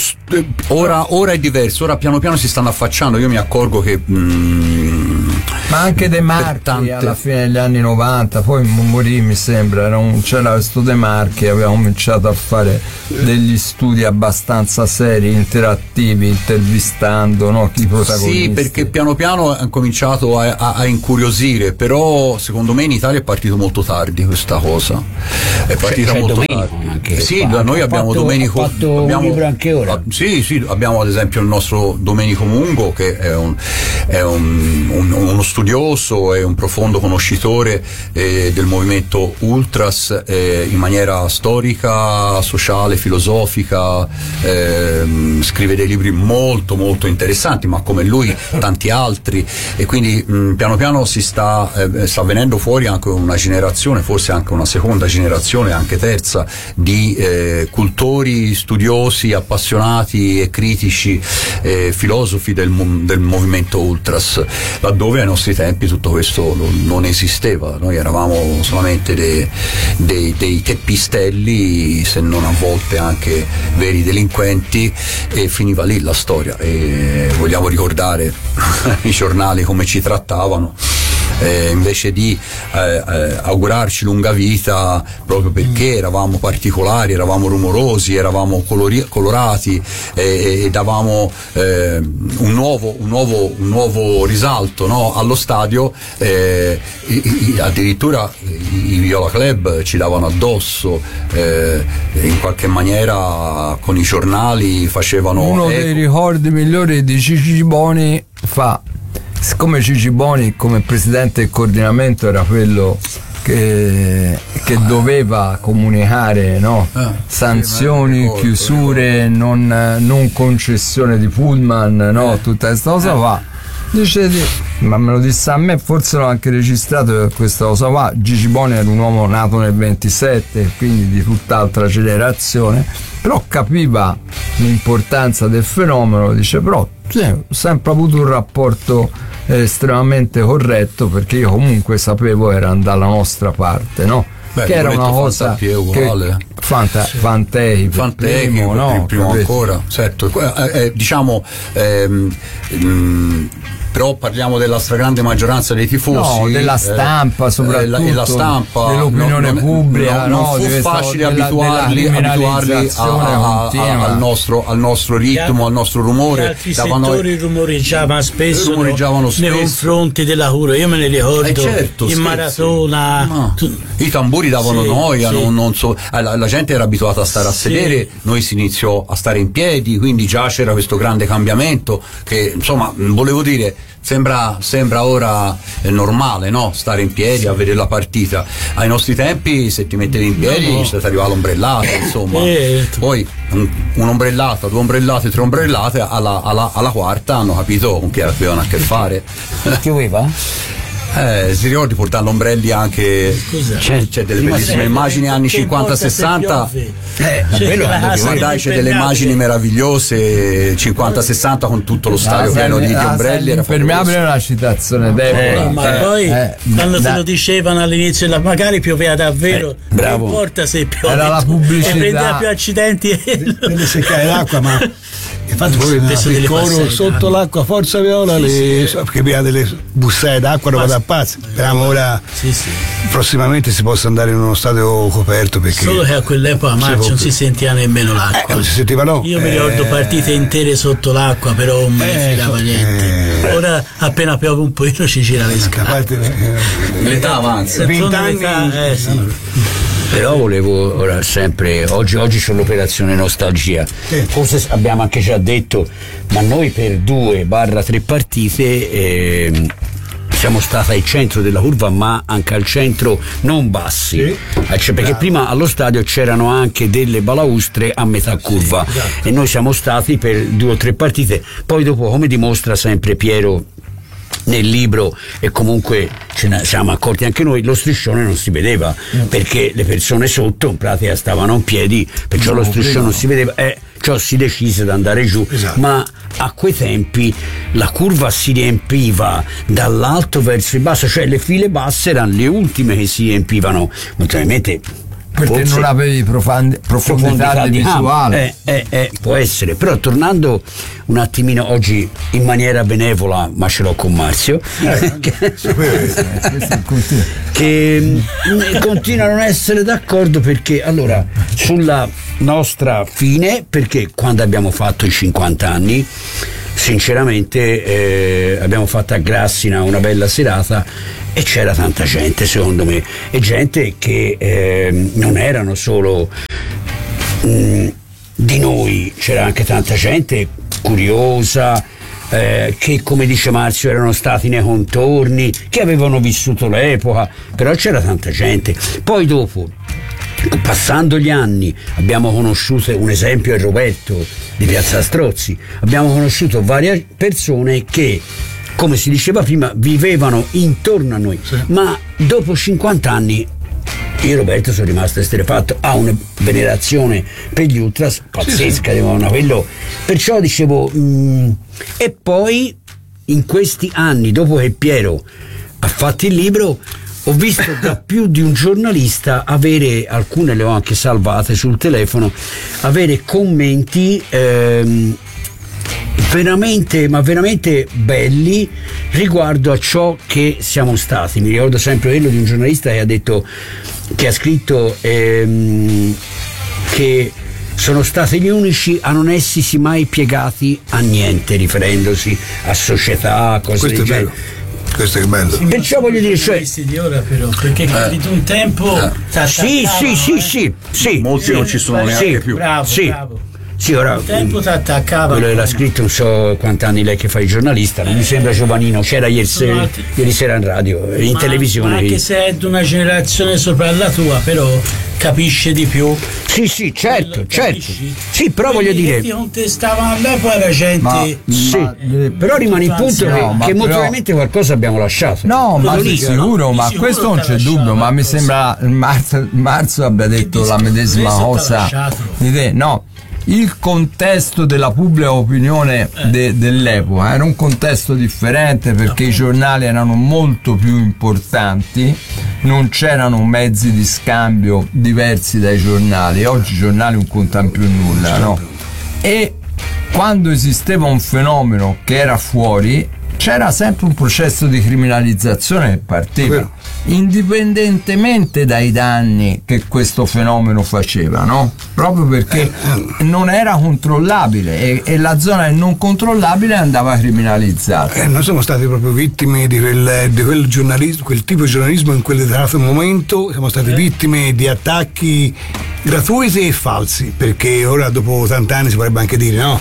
ora, ora è diverso, ora piano piano si stanno affacciando, io mi accorgo che... Mm, ma anche De Marchi tante... alla fine degli anni novanta, poi morì mi sembra, era un, c'era questo De Marchi, aveva cominciato a fare degli studi abbastanza seri, interattivi, intervistando, no, i protagonisti. Sì, perché piano piano ha cominciato a, a, a incuriosire, però secondo me in Italia è partito molto tardi questa cosa, è partita c'è, c'è molto Domenico tardi. Anche, sì, fa, noi abbiamo fatto, Domenico, ha fatto abbiamo, un libro anche ora. A, sì, sì, abbiamo ad esempio il nostro Domenico Mungo, che è, un, è un, un, uno studioso e un profondo conoscitore eh, del movimento ultras eh, in maniera storica, sociale, filosofica, eh, scrive dei libri molto molto interessanti, ma come lui tanti altri, e quindi mh, piano piano si sta, eh, sta venendo fuori anche una generazione, forse anche una seconda generazione, anche terza, di eh, cultori, studiosi, appassionati e critici, eh, filosofi del, del movimento ultras, laddove ai nostri tempi tutto questo non esisteva, noi eravamo solamente dei, dei, dei teppistelli, se non a volte anche veri delinquenti, e finiva lì la storia. E vogliamo ricordare i giornali come ci trattavano, eh, invece di eh, eh, augurarci lunga vita proprio perché eravamo particolari, eravamo rumorosi, eravamo colori, colorati e, e davamo eh, un, nuovo, un, nuovo, un nuovo risalto, no? Allo stadio, eh, i, i, addirittura i, i Viola Club ci davano addosso, eh, in qualche maniera con i giornali facevano uno eco. Dei ricordi migliori di Cici Boni fa, siccome Cici Boni come presidente del coordinamento era quello che, che doveva comunicare, no? Ah, sanzioni, sì, ricordo, chiusure, non, non concessione di pullman, no? eh. tutta questa cosa qua. Dice, ma me lo disse a me, forse l'ho anche registrato per questa cosa qua. Cici Boni era un uomo nato nel ventisette, quindi di tutt'altra generazione, però capiva l'importanza del fenomeno. Dice, però sì, ho sempre avuto un rapporto eh, estremamente corretto, perché io comunque sapevo era dalla nostra parte, no? Beh, che era una cosa che Fanta, sì. Fantei per Fantei primo, no? il primo ancora, certo. Eh, eh, diciamo ehm, mh, però parliamo della stragrande maggioranza dei tifosi, no, della stampa, eh, soprattutto e la stampa, dell'opinione non, pubblica, non, no, non fu facile della, abituarli, della abituarli a, a, a, al, nostro, al nostro ritmo, al nostro rumore. Gli altri settori rumoreggiavano spesso, rumoreggiavano spesso nei confronti della cura, io me ne ricordo, eh certo, in scherzi. maratona, no. tu... i tamburi davano sì, noia, sì. Non, non so, la, la gente era abituata a stare a sedere, sì. Noi si iniziò a stare in piedi, quindi già c'era questo grande cambiamento che, insomma, volevo dire, sembra, sembra ora eh, normale, no? Stare in piedi, sì. A vedere la partita. Ai nostri tempi, se ti mettevi in piedi, no. Se ti arrivava l'ombrellata, insomma. Eh, poi un, un'ombrellata, due ombrellate, tre ombrellate, alla, alla, alla quarta hanno capito con chi avevano a che fare. Pioveva? Eh, si ricordi portare l'ombrelli anche, c'è, c'è delle bellissime immagini anni cinquanta sessanta, eh, ma dai, c'è delle immagini meravigliose cinquanta sessanta con tutto lo stadio pieno di, di ombrelli. Impermeabile è una citazione debole, eh, ma eh, poi eh, quando da, te lo dicevano all'inizio, la, magari pioveva davvero, eh, non importa se piove, era la pubblicità, e prendeva più accidenti deve seccare l'acqua, ma infatti poi il coro sotto l'acqua Forza Viola, sì, le, sì. Perché abbiamo delle bussate d'acqua roba da pazzi. Speriamo ora sì, sì. prossimamente si possa andare in uno stadio coperto, perché solo che a quell'epoca a marzo non si sentiva nemmeno l'acqua, eh, non si sentiva, no. Io eh, mi ricordo partite intere sotto l'acqua, però non me ne eh, fregava niente. Eh, ora appena piove un pochino ci gira le scale, eh, l'età avanza, venti anni, eh, sì. Però volevo ora sempre, oggi, oggi c'è l'operazione Nostalgia, sì. Forse abbiamo anche già detto, ma noi per due barra tre partite eh, siamo stati al centro della curva, ma anche al centro non bassi, sì. Perché prima allo stadio c'erano anche delle balaustre a metà curva, sì, esatto. E noi siamo stati per due o tre partite, poi dopo, come dimostra sempre Piero nel libro, e comunque ce ne siamo accorti anche noi, lo striscione non si vedeva mm. perché le persone sotto in pratica stavano in piedi, perciò no, lo striscione no. non si vedeva, e ciò si decise ad andare giù, esatto. Ma a quei tempi la curva si riempiva dall'alto verso il basso, cioè le file basse erano le ultime che si riempivano, naturalmente perché non avevi profond- profondità, profondità di visuale. Eh, eh, eh, può essere, però tornando un attimino oggi in maniera benevola, ma ce l'ho con Marzio, eh, che, che continua a non essere d'accordo, perché allora sulla nostra fine, perché quando abbiamo fatto i cinquanta anni sinceramente eh, abbiamo fatto a Grassina una bella serata e c'era tanta gente, secondo me, e gente che eh, non erano solo mh, di noi, c'era anche tanta gente curiosa, eh, che come dice Marzio erano stati nei contorni, che avevano vissuto l'epoca, però c'era tanta gente. Poi dopo, passando gli anni, abbiamo conosciuto, un esempio è Roberto di Piazza Strozzi, abbiamo conosciuto varie persone che, come si diceva prima, vivevano intorno a noi, sì. Ma dopo cinquanta anni io e Roberto sono rimasto esterrefatto, ha una venerazione per gli ultras pazzesca, sì, sì. Quello, perciò dicevo mh, e poi in questi anni, dopo che Piero ha fatto il libro, ho visto da più di un giornalista avere, alcune le ho anche salvate sul telefono, avere commenti ehm, veramente, ma veramente belli riguardo a ciò che siamo stati. Mi ricordo sempre quello di un giornalista che ha detto, che ha scritto ehm, che sono stati gli unici a non essersi mai piegati a niente, riferendosi a società, cose Questo del è genere. Bello. Questo è bello. Sì, perciò voglio dire, cioè, di ora però, perché eh. di un tempo eh. sì, sì, sì, eh. sì, sì, molti sì, non ci sono sì, neanche più. Bravo, sì. bravo. Sì, ora un tempo ti attaccava. Quello che l'ha scritto, non so quanti anni lei che fa il giornalista, non mi sembra giovanino, c'era ieri, se, ieri sera in radio, in ma, televisione. Ma anche se è di una generazione sopra la tua, però capisce di più. Sì, sì, certo, Quello, certo. Capisci? Sì, però quelli voglio dire. Che ti contestavano all'epoca era gente. Ma, sì, ma, però rimane il punto no, che, ma che però, molto probabilmente qualcosa abbiamo lasciato. No, ma Lo di dico, sicuro, no? ma Di questo sicuro non c'è lasciato, dubbio, ma mi cosa. sembra Marzo, Marzo abbia detto la medesima cosa di te. No. Il contesto della pubblica opinione de, dell'epoca era un contesto differente, perché i giornali erano molto più importanti, non c'erano mezzi di scambio diversi dai giornali. Oggi i giornali non contano più nulla, no? E quando esisteva un fenomeno che era fuori, c'era sempre un processo di criminalizzazione che partiva, indipendentemente dai danni che questo fenomeno faceva, no? Proprio perché non era controllabile, e, e la zona non controllabile andava criminalizzata. Eh, noi siamo stati proprio vittime di quel, di quel giornalismo, quel tipo di giornalismo in quel determinato momento, siamo stati eh. vittime di attacchi gratuiti e falsi, perché ora dopo tanti anni si potrebbe anche dire no,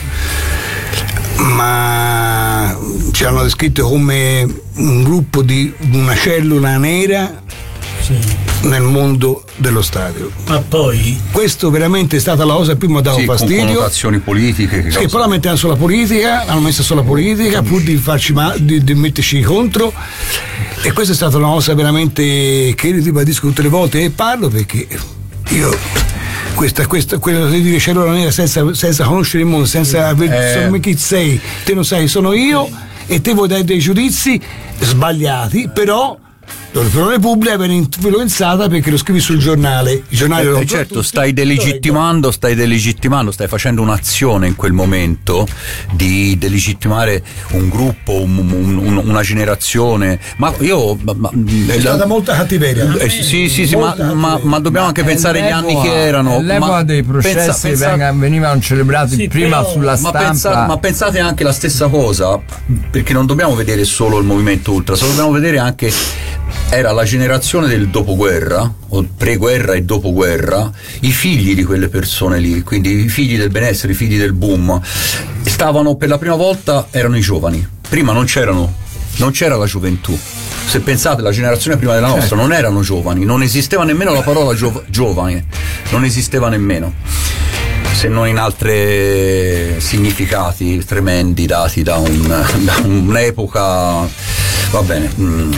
ma ci hanno descritto come un gruppo di una cellula nera, sì, nel mondo dello stadio. Ma poi questo veramente è stata la cosa che prima ha dato sì, fastidio. Con connotazioni politiche che sì, poi la mettevano sulla politica, l'hanno messa sulla politica pur di farci ma- di, di metterci contro, e questa è stata una cosa veramente che ribadisco tutte le volte e parlo, perché io questa, questa, quello di dire cellula nera senza, senza conoscere il mondo, senza aver eh. chi sei, te non sai, sono io, e te vuoi dare dei giudizi sbagliati, però l'opinione pubblica viene influenzata perché lo scrivi sul giornale. I giornali eh, lo certo, tutti, stai delegittimando, stai delegittimando, stai facendo un'azione in quel momento di delegittimare un gruppo, un, un, una generazione. Ma io ma, è stata la, molta cattiveria. Eh, sì, sì, sì, ma, ma, ma dobbiamo ma anche pensare agli anni che erano. L'epoca ma dei processi pensa, pensa, venga, venivano celebrati sì, prima però, sulla stampa. Ma pensate, ma pensate anche la stessa cosa, perché non dobbiamo vedere solo il movimento ultras, dobbiamo vedere anche. Era la generazione del dopoguerra, o pre-guerra e dopoguerra, i figli di quelle persone lì, quindi i figli del benessere, i figli del boom, stavano per la prima volta, erano i giovani. Prima non c'erano, non c'era la gioventù. Se pensate, la generazione prima della nostra non erano giovani, non esisteva nemmeno la parola giov- giovane, non esisteva nemmeno. se non in altri significati tremendi dati da, un, da un'epoca, va bene. Mm.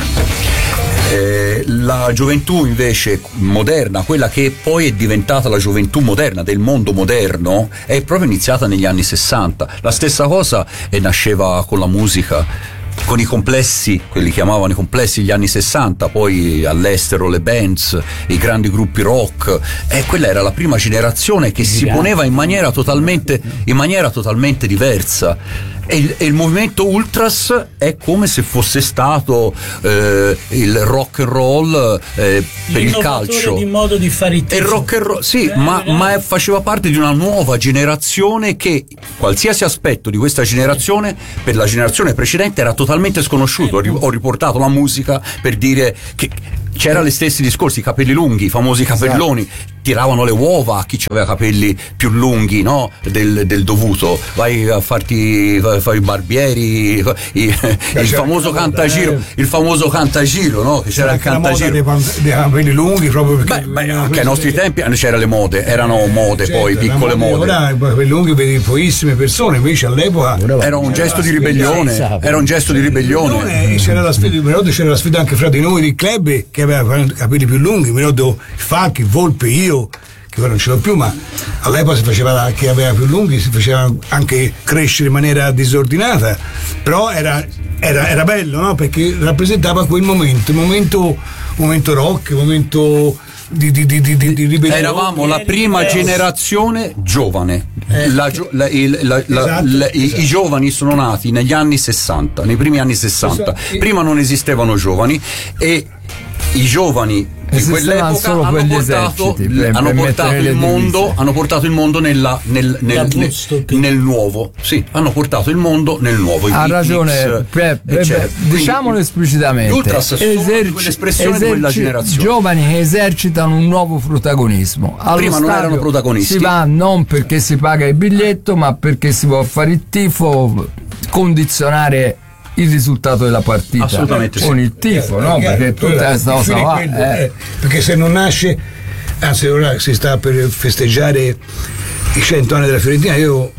Eh, la gioventù invece moderna, quella che poi è diventata la gioventù moderna del mondo moderno, è proprio iniziata negli anni sessanta. La stessa cosa e nasceva con la musica, con i complessi, quelli chiamavano i complessi gli anni sessanta, poi all'estero le bands, i grandi gruppi rock, e quella era la prima generazione che si poneva in maniera totalmente, in maniera totalmente diversa. E il, e il movimento ultras è come se fosse stato eh, il rock and roll eh, per il calcio, di modo di fare il il rock and roll, sì, eh, ma, eh. ma faceva parte di una nuova generazione che qualsiasi aspetto di questa generazione per la generazione precedente era totalmente sconosciuto. Ho, ho riportato la musica per dire che c'era gli stessi discorsi, i capelli lunghi, i famosi capelloni, tiravano le uova a chi aveva capelli più lunghi, no? del, del dovuto. Vai a farti fare i barbieri, i, il famoso cantagiro, il famoso cantagiro, no? Che c'era il cantagiro dei, pan- dei capelli lunghi proprio perché beh, beh, anche ai nostri tempi c'erano le mode, erano mode, certo, poi piccole mode. Ora i capelli lunghi vedi pochissime persone, invece all'epoca era un gesto di ribellione, era un gesto di ribellione. C'era la sfida, mi ricordo c'era la sfida anche fra di noi di club che aveva i capelli più lunghi, mi ricordo il Falchi, Volpe, io che ora non ce l'ho più, ma all'epoca si faceva, chi aveva più lunghi si faceva anche crescere in maniera disordinata, però era, era, era bello, no? Perché rappresentava quel momento, il momento, momento rock, il momento di, di, di, di, di ribellione. Eravamo la prima generazione giovane. La, la, il, la, esatto, la, la, esatto. I, I giovani sono nati negli anni sessanta, nei primi anni sessanta. Esatto. Prima non esistevano giovani e i giovani in quell'epoca hanno portato, eserciti, per, hanno, per portato il mondo, hanno portato il mondo nella, nel, nel, nel, nel nuovo. Sì, hanno portato il mondo nel nuovo. Ha ragione, Pe- Pe- Pe- diciamolo esplicitamente. Gli ultras sono Eserci- quell'espressione di quella generazione. Giovani che esercitano un nuovo protagonismo. Allo Prima non erano protagonisti. Si va non perché si paga il biglietto, ma perché si può fare il tifo, condizionare il risultato della partita assolutamente con sì. il tifo, eh, no? eh, Perché tutta questa cosa va, quello, eh. eh, perché se non nasce, anzi ora si sta per festeggiare i cento anni della Fiorentina, io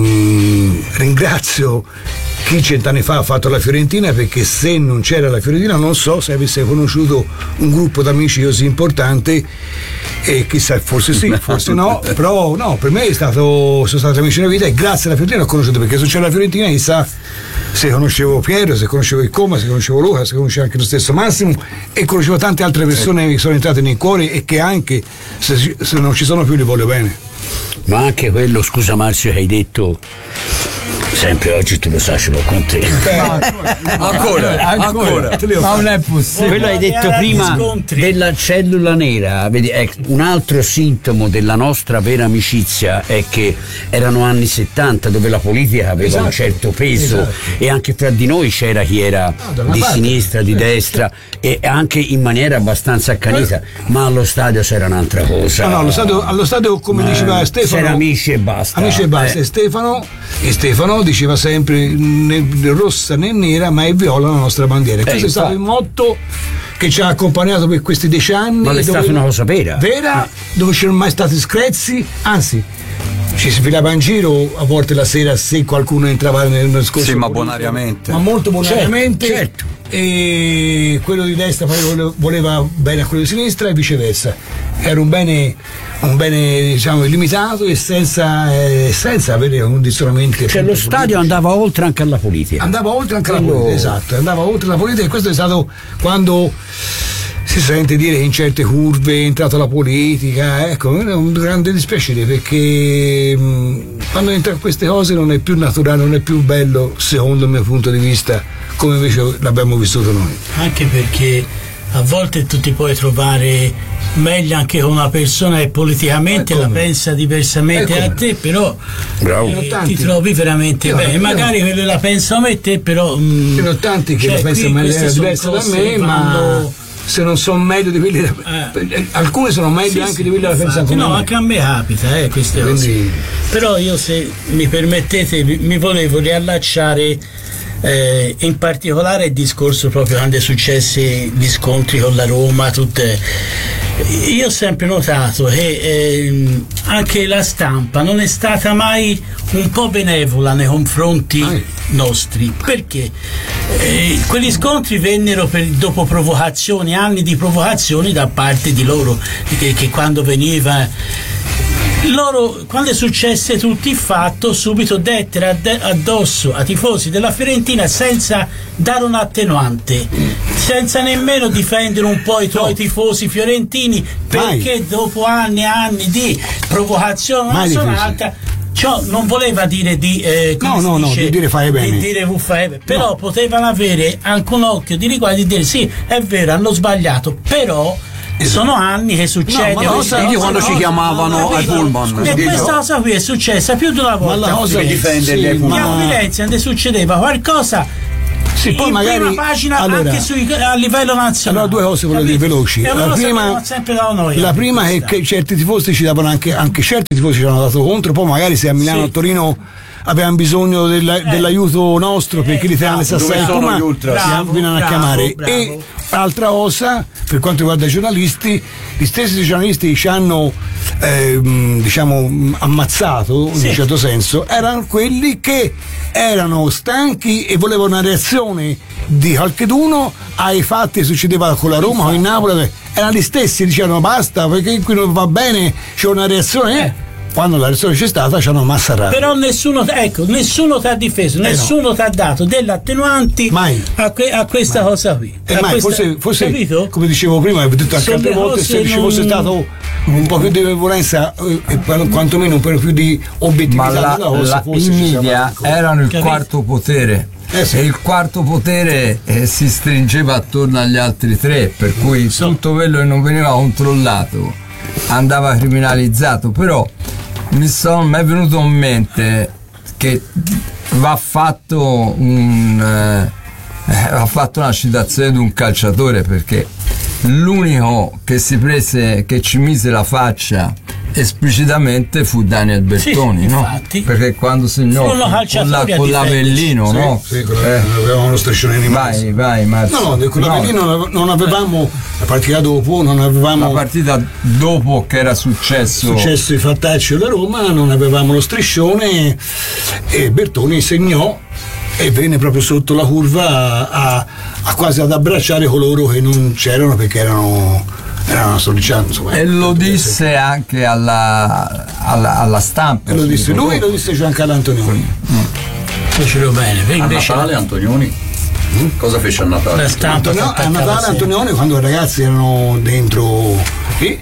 mh, ringrazio chi cent'anni fa ha fatto la Fiorentina, perché se non c'era la Fiorentina non so se avesse conosciuto un gruppo d'amici così importante, e chissà, forse sì, forse no, però no, per me è stato, sono stati amici della vita e grazie alla Fiorentina ho conosciuto, perché se c'era la Fiorentina chissà se conoscevo Piero, se conoscevo il Coma, se conoscevo Luca, se conoscevo anche lo stesso Massimo, e conoscevo tante altre persone che sono entrate nei cuori e che anche se, se non ci sono più li voglio bene. Ma anche quello, scusa Marzio, che hai detto sempre oggi tu lo sai, ce l'ho con te. ancora, ancora, ma non è possibile. Quello hai detto prima della cellula nera, vedi, è un altro sintomo della nostra vera amicizia è che erano anni settanta dove la politica aveva esatto, un certo peso, esatto. E anche fra di noi c'era chi era no, di parte. sinistra, di destra, e anche in maniera abbastanza accanita, eh. ma allo stadio c'era un'altra cosa. No, no, allo stadio, allo stadio come eh, diceva Stefano, c'era amici e basta. Amici e basta. Eh. E Stefano, e Stefano diceva sempre né rossa né nera, ma è viola la nostra bandiera. E questo eh, è stato il motto che ci ha accompagnato per questi dieci anni. Ma è stata una cosa vera. Vera, eh. dove c'erano mai stati screzi, anzi ci si filava in giro a volte la sera se qualcuno entrava nel scorso. Sì, ma bonariamente. Ma molto bonariamente. Certo, certo. E quello di destra voleva bene a quello di sinistra e viceversa. Era un bene, un bene diciamo illimitato e senza, eh, senza avere condizionamenti. Cioè lo stadio andava oltre anche alla politica. Andava oltre anche alla quello... politica, esatto, andava oltre la politica, e questo è stato quando si sente dire che in certe curve è entrata la politica, ecco, è un grande dispiacere, perché mh, quando entra queste cose non è più naturale, non è più bello, secondo il mio punto di vista, come invece l'abbiamo vissuto noi. Anche perché a volte tu ti puoi trovare meglio anche con una persona che politicamente la pensa diversamente da te, però eh, ti trovi veramente io, bene. Io, magari io, quello la pensa come te, però mh, ce ne sono tanti che cioè, la pensano in maniera diversa da me, ma se non sono meglio di quelli eh. alcune sono meglio sì, anche sì, di quelli la pensano come no, me. anche a me capita eh, queste Quindi... cose, però io, se mi permettete, mi volevo riallacciare eh, in particolare il discorso proprio quando è successo gli scontri con la Roma, tutte. Io ho sempre notato che eh, anche la stampa non è stata mai un po' benevola nei confronti Ai. nostri, perché eh, quegli scontri vennero per, dopo provocazioni, anni di provocazioni da parte di loro, che, che quando veniva loro, quando è successo tutto il fatto, subito dettero addosso a tifosi della Fiorentina senza dare un attenuante, senza nemmeno difendere un po' i tuoi no. tifosi fiorentini, perché Mai. dopo anni e anni di provocazione una sonata, ciò non voleva dire di eh, no no dice, no di dire fai bene, di dire fai bene. Però no. potevano avere anche un occhio di riguardo di dire sì, è vero, hanno sbagliato, però sono anni che succede. No, ma cosa, io quando ci chiamavano al pullman e questa cosa qui è successa più di una volta. Ma la cosa a difende sì, ma a Firenze ne succedeva qualcosa. Sì, poi in magari, prima pagina allora, anche sui, a livello nazionale. Allora due cose volevo dire veloci. La prima, noi, la prima è che certi tifosi ci davano anche, anche certi tifosi ci hanno dato contro, poi magari se a Milano o sì. a Torino avevano bisogno della, eh, dell'aiuto nostro, perché l'Italia si assai Roma venivano a chiamare. Bravo. E altra cosa, per quanto riguarda i giornalisti, gli stessi giornalisti ci hanno eh, diciamo ammazzato in sì. un certo senso, erano quelli che erano stanchi e volevano una reazione di qualcheduno ai fatti che succedeva con la Roma o in Napoli. Erano gli stessi, dicevano basta perché qui non va bene, c'è una reazione. Eh. Quando la reazione c'è stata ci hanno massacrato. Però nessuno, ecco, nessuno ti ha difeso, eh nessuno no. ti ha dato delle attenuanti mai. A, que, a questa mai. cosa qui. E mai, questa, forse, forse come dicevo prima, avevo detto anche altre volte, se ci fosse non... stato un po' più di benevolenza e quantomeno un po' più di obiettività ma la, della cosa, la, forse i media erano il Capito? quarto potere. Eh sì. E il quarto potere eh, si stringeva attorno agli altri tre, per cui so. tutto quello che non veniva controllato andava criminalizzato. Però mi sono mi è venuto in mente che va fatto un eh, va fatto una citazione di un calciatore, perché l'unico che si prese, che ci mise la faccia esplicitamente fu Daniel Bertoni, sì, no? Perché quando segnò con, la, con l'Avellino, sì, no? Sì, con eh. avevamo lo striscione di Vai, vai, Marzio. No, no, con l'Avellino no. non avevamo la partita dopo, non avevamo la partita dopo che era successo successo i fattacci della Roma, non avevamo lo striscione e Bertoni segnò e venne proprio sotto la curva a, a, a quasi ad abbracciare coloro che non c'erano perché erano erano sollicitati, insomma, e lo disse essere. anche alla, alla, alla stampa. E lo disse lui, lo disse Giancarlo Antonioni. Fecero bene. A Natale Antonioni? Mm? Cosa fece a Natale? La stampa Antonio, a Natale Antonioni, quando i ragazzi erano dentro qui,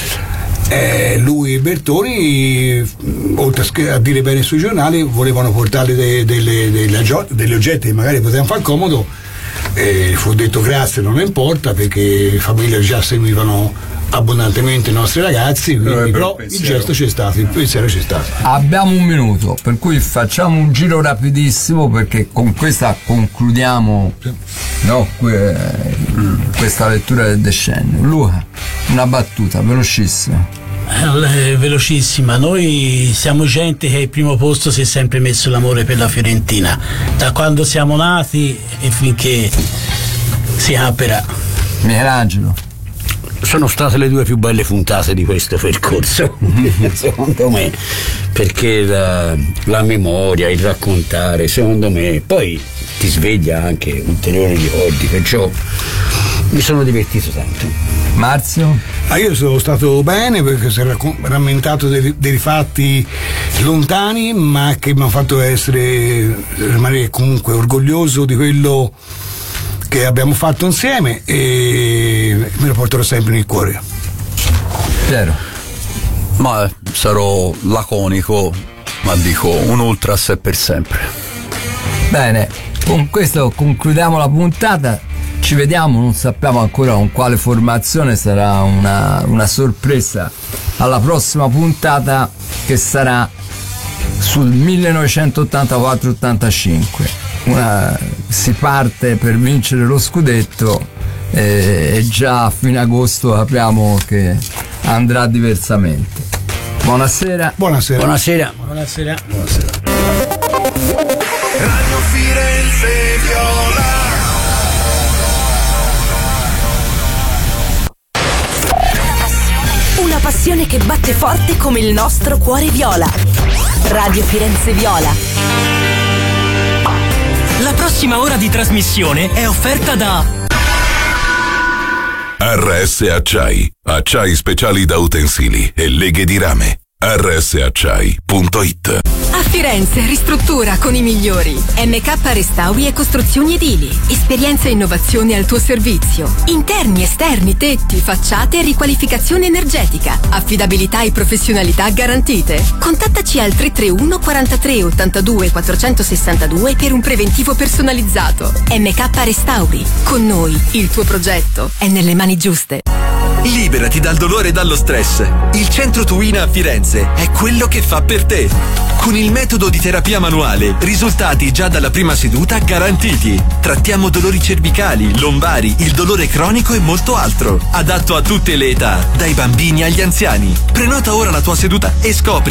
eh, lui e Bertoni, oltre a dire bene sui giornali, volevano portarle de, delle, delle, delle oggetti che magari potevano far comodo. E fu detto grazie, non importa, perché le famiglie già seguivano abbondantemente i nostri ragazzi, quindi, però il, il gesto c'è stato, il pensiero c'è stato. Abbiamo un minuto, per cui facciamo un giro rapidissimo, perché con questa concludiamo sì. no, que, questa lettura del decennio. Luca, una battuta velocissima. Eh, velocissima, noi siamo gente che al primo posto si è sempre messo l'amore per la Fiorentina, da quando siamo nati e finché si aprirà. Michelangelo. Sono state le due più belle puntate di questo percorso, secondo me, perché la, la memoria, il raccontare, secondo me, poi ti sveglia anche ulteriori ricordi, perciò mi sono divertito tanto. Marzio? Ah, io sono stato bene perché si è rammentato dei, dei fatti lontani, ma che mi hanno fatto essere rimanere comunque orgoglioso di quello che abbiamo fatto insieme e me lo porterò sempre nel cuore. Piero? Ma sarò laconico, ma dico un ultras è per sempre. Bene, con questo concludiamo la puntata. Ci vediamo, non sappiamo ancora con quale formazione, sarà una, una sorpresa alla prossima puntata, che sarà sul millenovecentottantaquattro ottantacinque. Una, si parte per vincere lo scudetto e, e già a fine agosto capiamo che andrà diversamente. Buonasera. Buonasera. Buonasera. Buonasera. Buonasera. Radio Firenze Viola. Una passione che batte forte come il nostro cuore viola. Radio Firenze Viola. La prossima ora di trasmissione è offerta da R S Acciai, acciai speciali da utensili e leghe di rame. R S acciai punto it. A Firenze ristruttura con i migliori. M K Restauri e Costruzioni Edili. Esperienza e innovazione al tuo servizio. Interni, esterni, tetti, facciate e riqualificazione energetica. Affidabilità e professionalità garantite. Contattaci al tre tre uno quarantatré ottantadue quattrocentosessantadue per un preventivo personalizzato. M K Restauri. Con noi il tuo progetto è nelle mani giuste. Liberati dal dolore e dallo stress. Il Centro Tuina a Firenze è quello che fa per te. Con il metodo di terapia manuale, risultati già dalla prima seduta garantiti. Trattiamo dolori cervicali, lombari, il dolore cronico e molto altro. Adatto a tutte le età, dai bambini agli anziani. Prenota ora la tua seduta e scopri